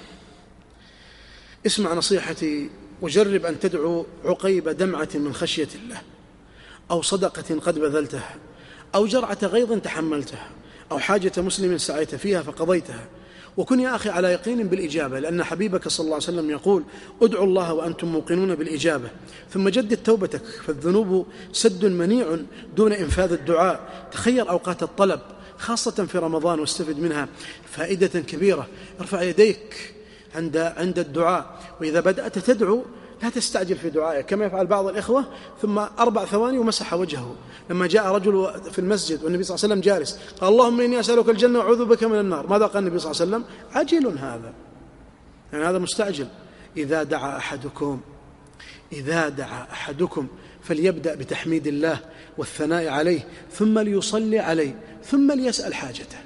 اسمع نصيحتي وجرب أن تدعو عقيب دمعة من خشية الله، أو صدقة قد بذلتها، أو جرعة غيظ تحملتها، أو حاجة مسلم سعيت فيها فقضيتها، وكن يا أخي على يقين بالإجابة، لأن حبيبك صلى الله عليه وسلم يقول ادعوا الله وأنتم موقنون بالإجابة، ثم جدد توبتك، فالذنوب سد منيع دون إنفاذ الدعاء. تخير أوقات الطلب خاصة في رمضان واستفد منها فائدة كبيرة. ارفع يديك عند عند الدعاء، وإذا بدأت تدعو لا تستعجل في دعائك كما يفعل بعض الإخوة، ثم أربع ثواني ومسح وجهه. لما جاء رجل في المسجد والنبي صلى الله عليه وسلم جالس قال اللهم إني أسألك الجنة وأعوذ بك من النار، ماذا قال النبي صلى الله عليه وسلم؟ عجل هذا، يعني هذا مستعجل. إذا دعا أحدكم إذا دعا أحدكم فليبدأ بتحميد الله والثناء عليه، ثم ليصلي عليه، ثم ليسأل حاجته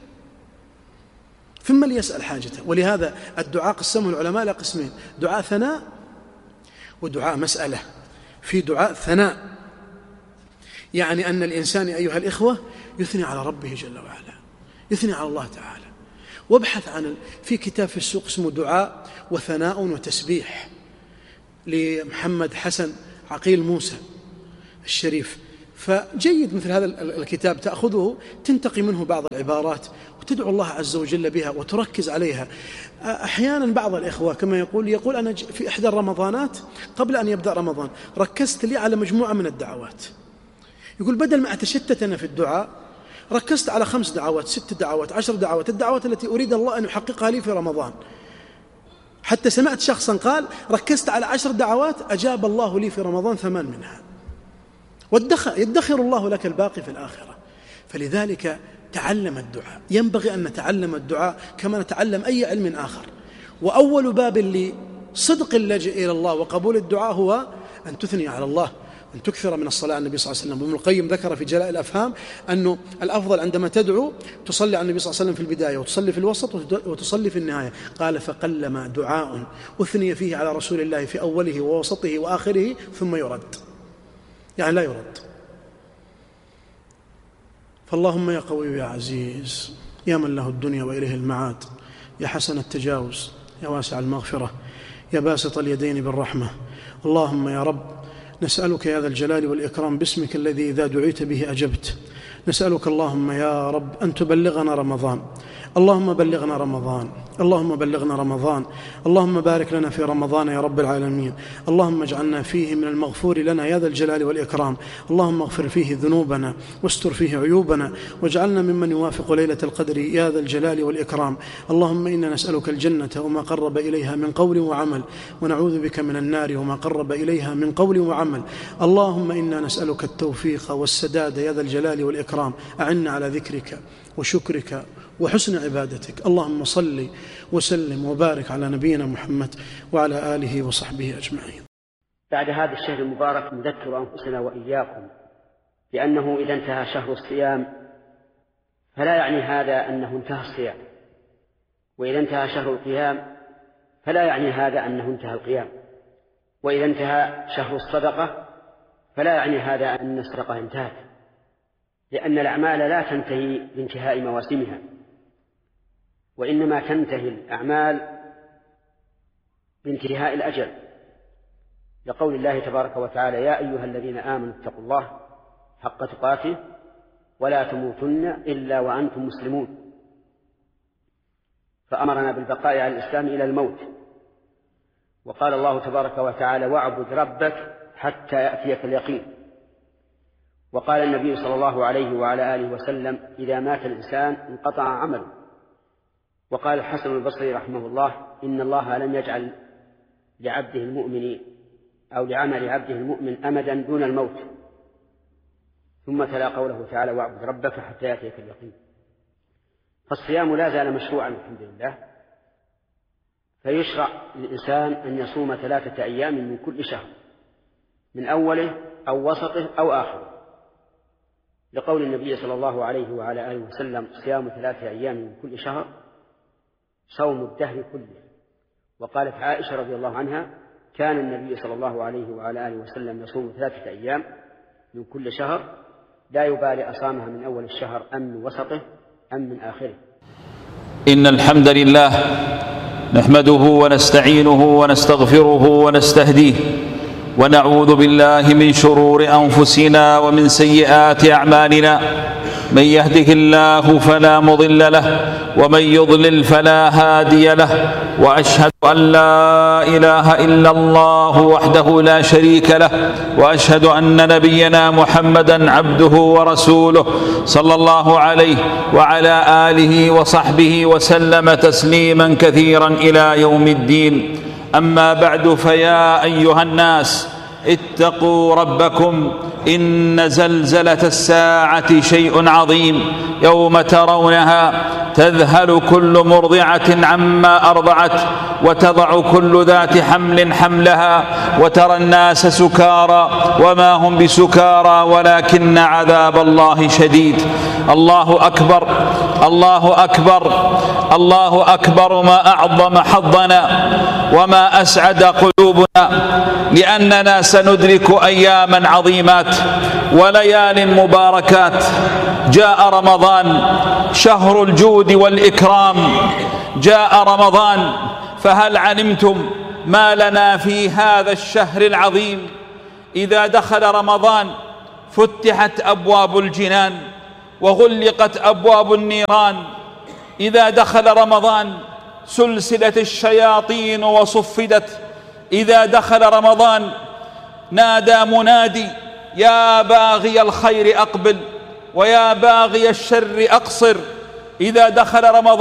ثم ليسأل حاجته ولهذا الدعاء قسمه العلماء إلى قسمين: دعاء ثناء ودعاء مسألة، في دعاء ثناء، يعني أن الإنسان أيها الإخوة يثني على ربه جل وعلا، يثني على الله تعالى. وابحث عن في كتاب في السوق اسمه دعاء وثناء وتسبيح لمحمد حسن عقيل موسى الشريف، فجيد مثل هذا الكتاب تأخذه تنتقي منه بعض العبارات وتدعو الله عز وجل بها وتركز عليها. أحيانا بعض الإخوة كما يقول يقول أنا في إحدى الرمضانات قبل أن يبدأ رمضان ركزت لي على مجموعة من الدعوات، يقول بدل ما أتشتت أنا في الدعاء ركزت على خمس دعوات ست دعوات عشر دعوات، الدعوات التي أريد الله أن يحققها لي في رمضان. حتى سمعت شخصا قال ركزت على عشر دعوات أجاب الله لي في رمضان ثمان منها، يدخر الله لك الباقي في الآخرة. فلذلك تعلم الدعاء، ينبغي أن نتعلم الدعاء كما نتعلم أي علم آخر. وأول باب لصدق اللجئ إلى الله وقبول الدعاء هو أن تثني على الله، أن تكثر من الصلاة على النبي صلى الله عليه وسلم. ابن القيم ذكر في جلاء الأفهام أنه الأفضل عندما تدعو تصلي على النبي صلى الله عليه وسلم في البداية وتصلي في الوسط وتصلي في النهاية. قال فقلما دعاء أثني فيه على رسول الله في أوله ووسطه وآخره ثم يرد، يعني لا يرد. فاللهم يا قوي يا عزيز يا من له الدنيا وإليه المعاد، يا حسن التجاوز يا واسع المغفرة يا باسط اليدين بالرحمة، اللهم يا رب نسألك يا ذا الجلال والإكرام باسمك الذي إذا دعيت به أجبت، نسألك اللهم يا رب أن تبلغنا رمضان، اللهم بلغنا رمضان، اللهم بلغنا رمضان، اللهم بارك لنا في رمضان يا رب العالمين، اللهم اجعلنا فيه من المغفور لنا يا ذا الجلال والإكرام، اللهم اغفر فيه ذنوبنا واستر فيه عيوبنا واجعلنا ممن يوافق ليلة القدر يا ذا الجلال والإكرام. اللهم إنا نسألك الجنة وما قرب إليها من قول وعمل، ونعوذ بك من النار وما قرب إليها من قول وعمل. اللهم إنا نسألك التوفيق والسداد يا ذا الجلال والإكرام، أعنا على ذكرك وشكرك وحسن عبادتك. اللهم صل وسلم وبارك على نبينا محمد وعلى آله وصحبه أجمعين. بعد هذا الشهر المبارك نذكر أنفسنا وإياكم بأنه إذا انتهى شهر الصيام فلا يعني هذا أنه انتهى الصيام، وإذا انتهى شهر القيام فلا يعني هذا أنه انتهى القيام، وإذا انتهى شهر الصدقة فلا يعني هذا أن الصدقة انتهت، لأن الأعمال لا تنتهي بانتهاء مواسمها، وإنما تنتهي الأعمال بانتهاء الأجل، لقول الله تبارك وتعالى يا أيها الذين آمنوا اتقوا الله حق تقاته ولا تموتن إلا وأنتم مسلمون، فأمرنا بالبقاء على الإسلام إلى الموت. وقال الله تبارك وتعالى واعبد ربك حتى يأتيك اليقين. وقال النبي صلى الله عليه وعلى آله وسلم إذا مات الإنسان انقطع عمله. وقال الحسن البصري رحمه الله إن الله لم يجعل لعبده المؤمن أو لعمل عبده المؤمن أمدا دون الموت. ثم تلا قوله تعالى واعبد ربك حتى يأتيك اليقين. فالصيام لا زال مشروعا الحمد لله، فيشرع للإنسان أن يصوم ثلاثة أيام من كل شهر، من أوله أو وسطه أو آخره، لقول النبي صلى الله عليه وعلى آله وسلم صيام ثلاثة أيام من كل شهر صوم الدهر كله. وقالت عائشة رضي الله عنها كان النبي صلى الله عليه وعلى آله وسلم يصوم ثلاثة أيام من كل شهر لا يبالي أصامها من أول الشهر أم من وسطه أم من آخره. إن الحمد لله نحمده ونستعينه ونستغفره ونستهديه، ونعوذ بالله من شرور أنفسنا ومن سيئات أعمالنا، من يهده الله فلا مضل له ومن يضلل فلا هادي له، وأشهد أن لا إله إلا الله وحده لا شريك له، وأشهد أن نبينا محمدا عبده ورسوله صلى الله عليه وعلى آله وصحبه وسلم تسليما كثيرا إلى يوم الدين. أما بعد، فيا أيها الناس اتقوا ربكم، إن زلزلة الساعة شيء عظيم، يوم ترونها تذهل كل مرضعة عما أرضعت وتضع كل ذات حمل حملها، وترى الناس سكارى وما هم بسكارى ولكن عذاب الله شديد. الله أكبر الله أكبر الله أكبر، ما أعظم حظنا وما أسعد قلوبنا لأننا سندرك أياما عظيمات وليال مباركات. جاء رمضان شهر الجود والإكرام، جاء رمضان، فهل علمتم ما لنا في هذا الشهر العظيم؟ إذا دخل رمضان فتحت أبواب الجنان وغلقت أبواب النيران. إذا دخل رمضان سلسلة الشياطين وصفدت. إذا دخل رمضان نادى منادي: يا باغي الخير أقبل ويا باغي الشر أقصر. إذا دخل رمضان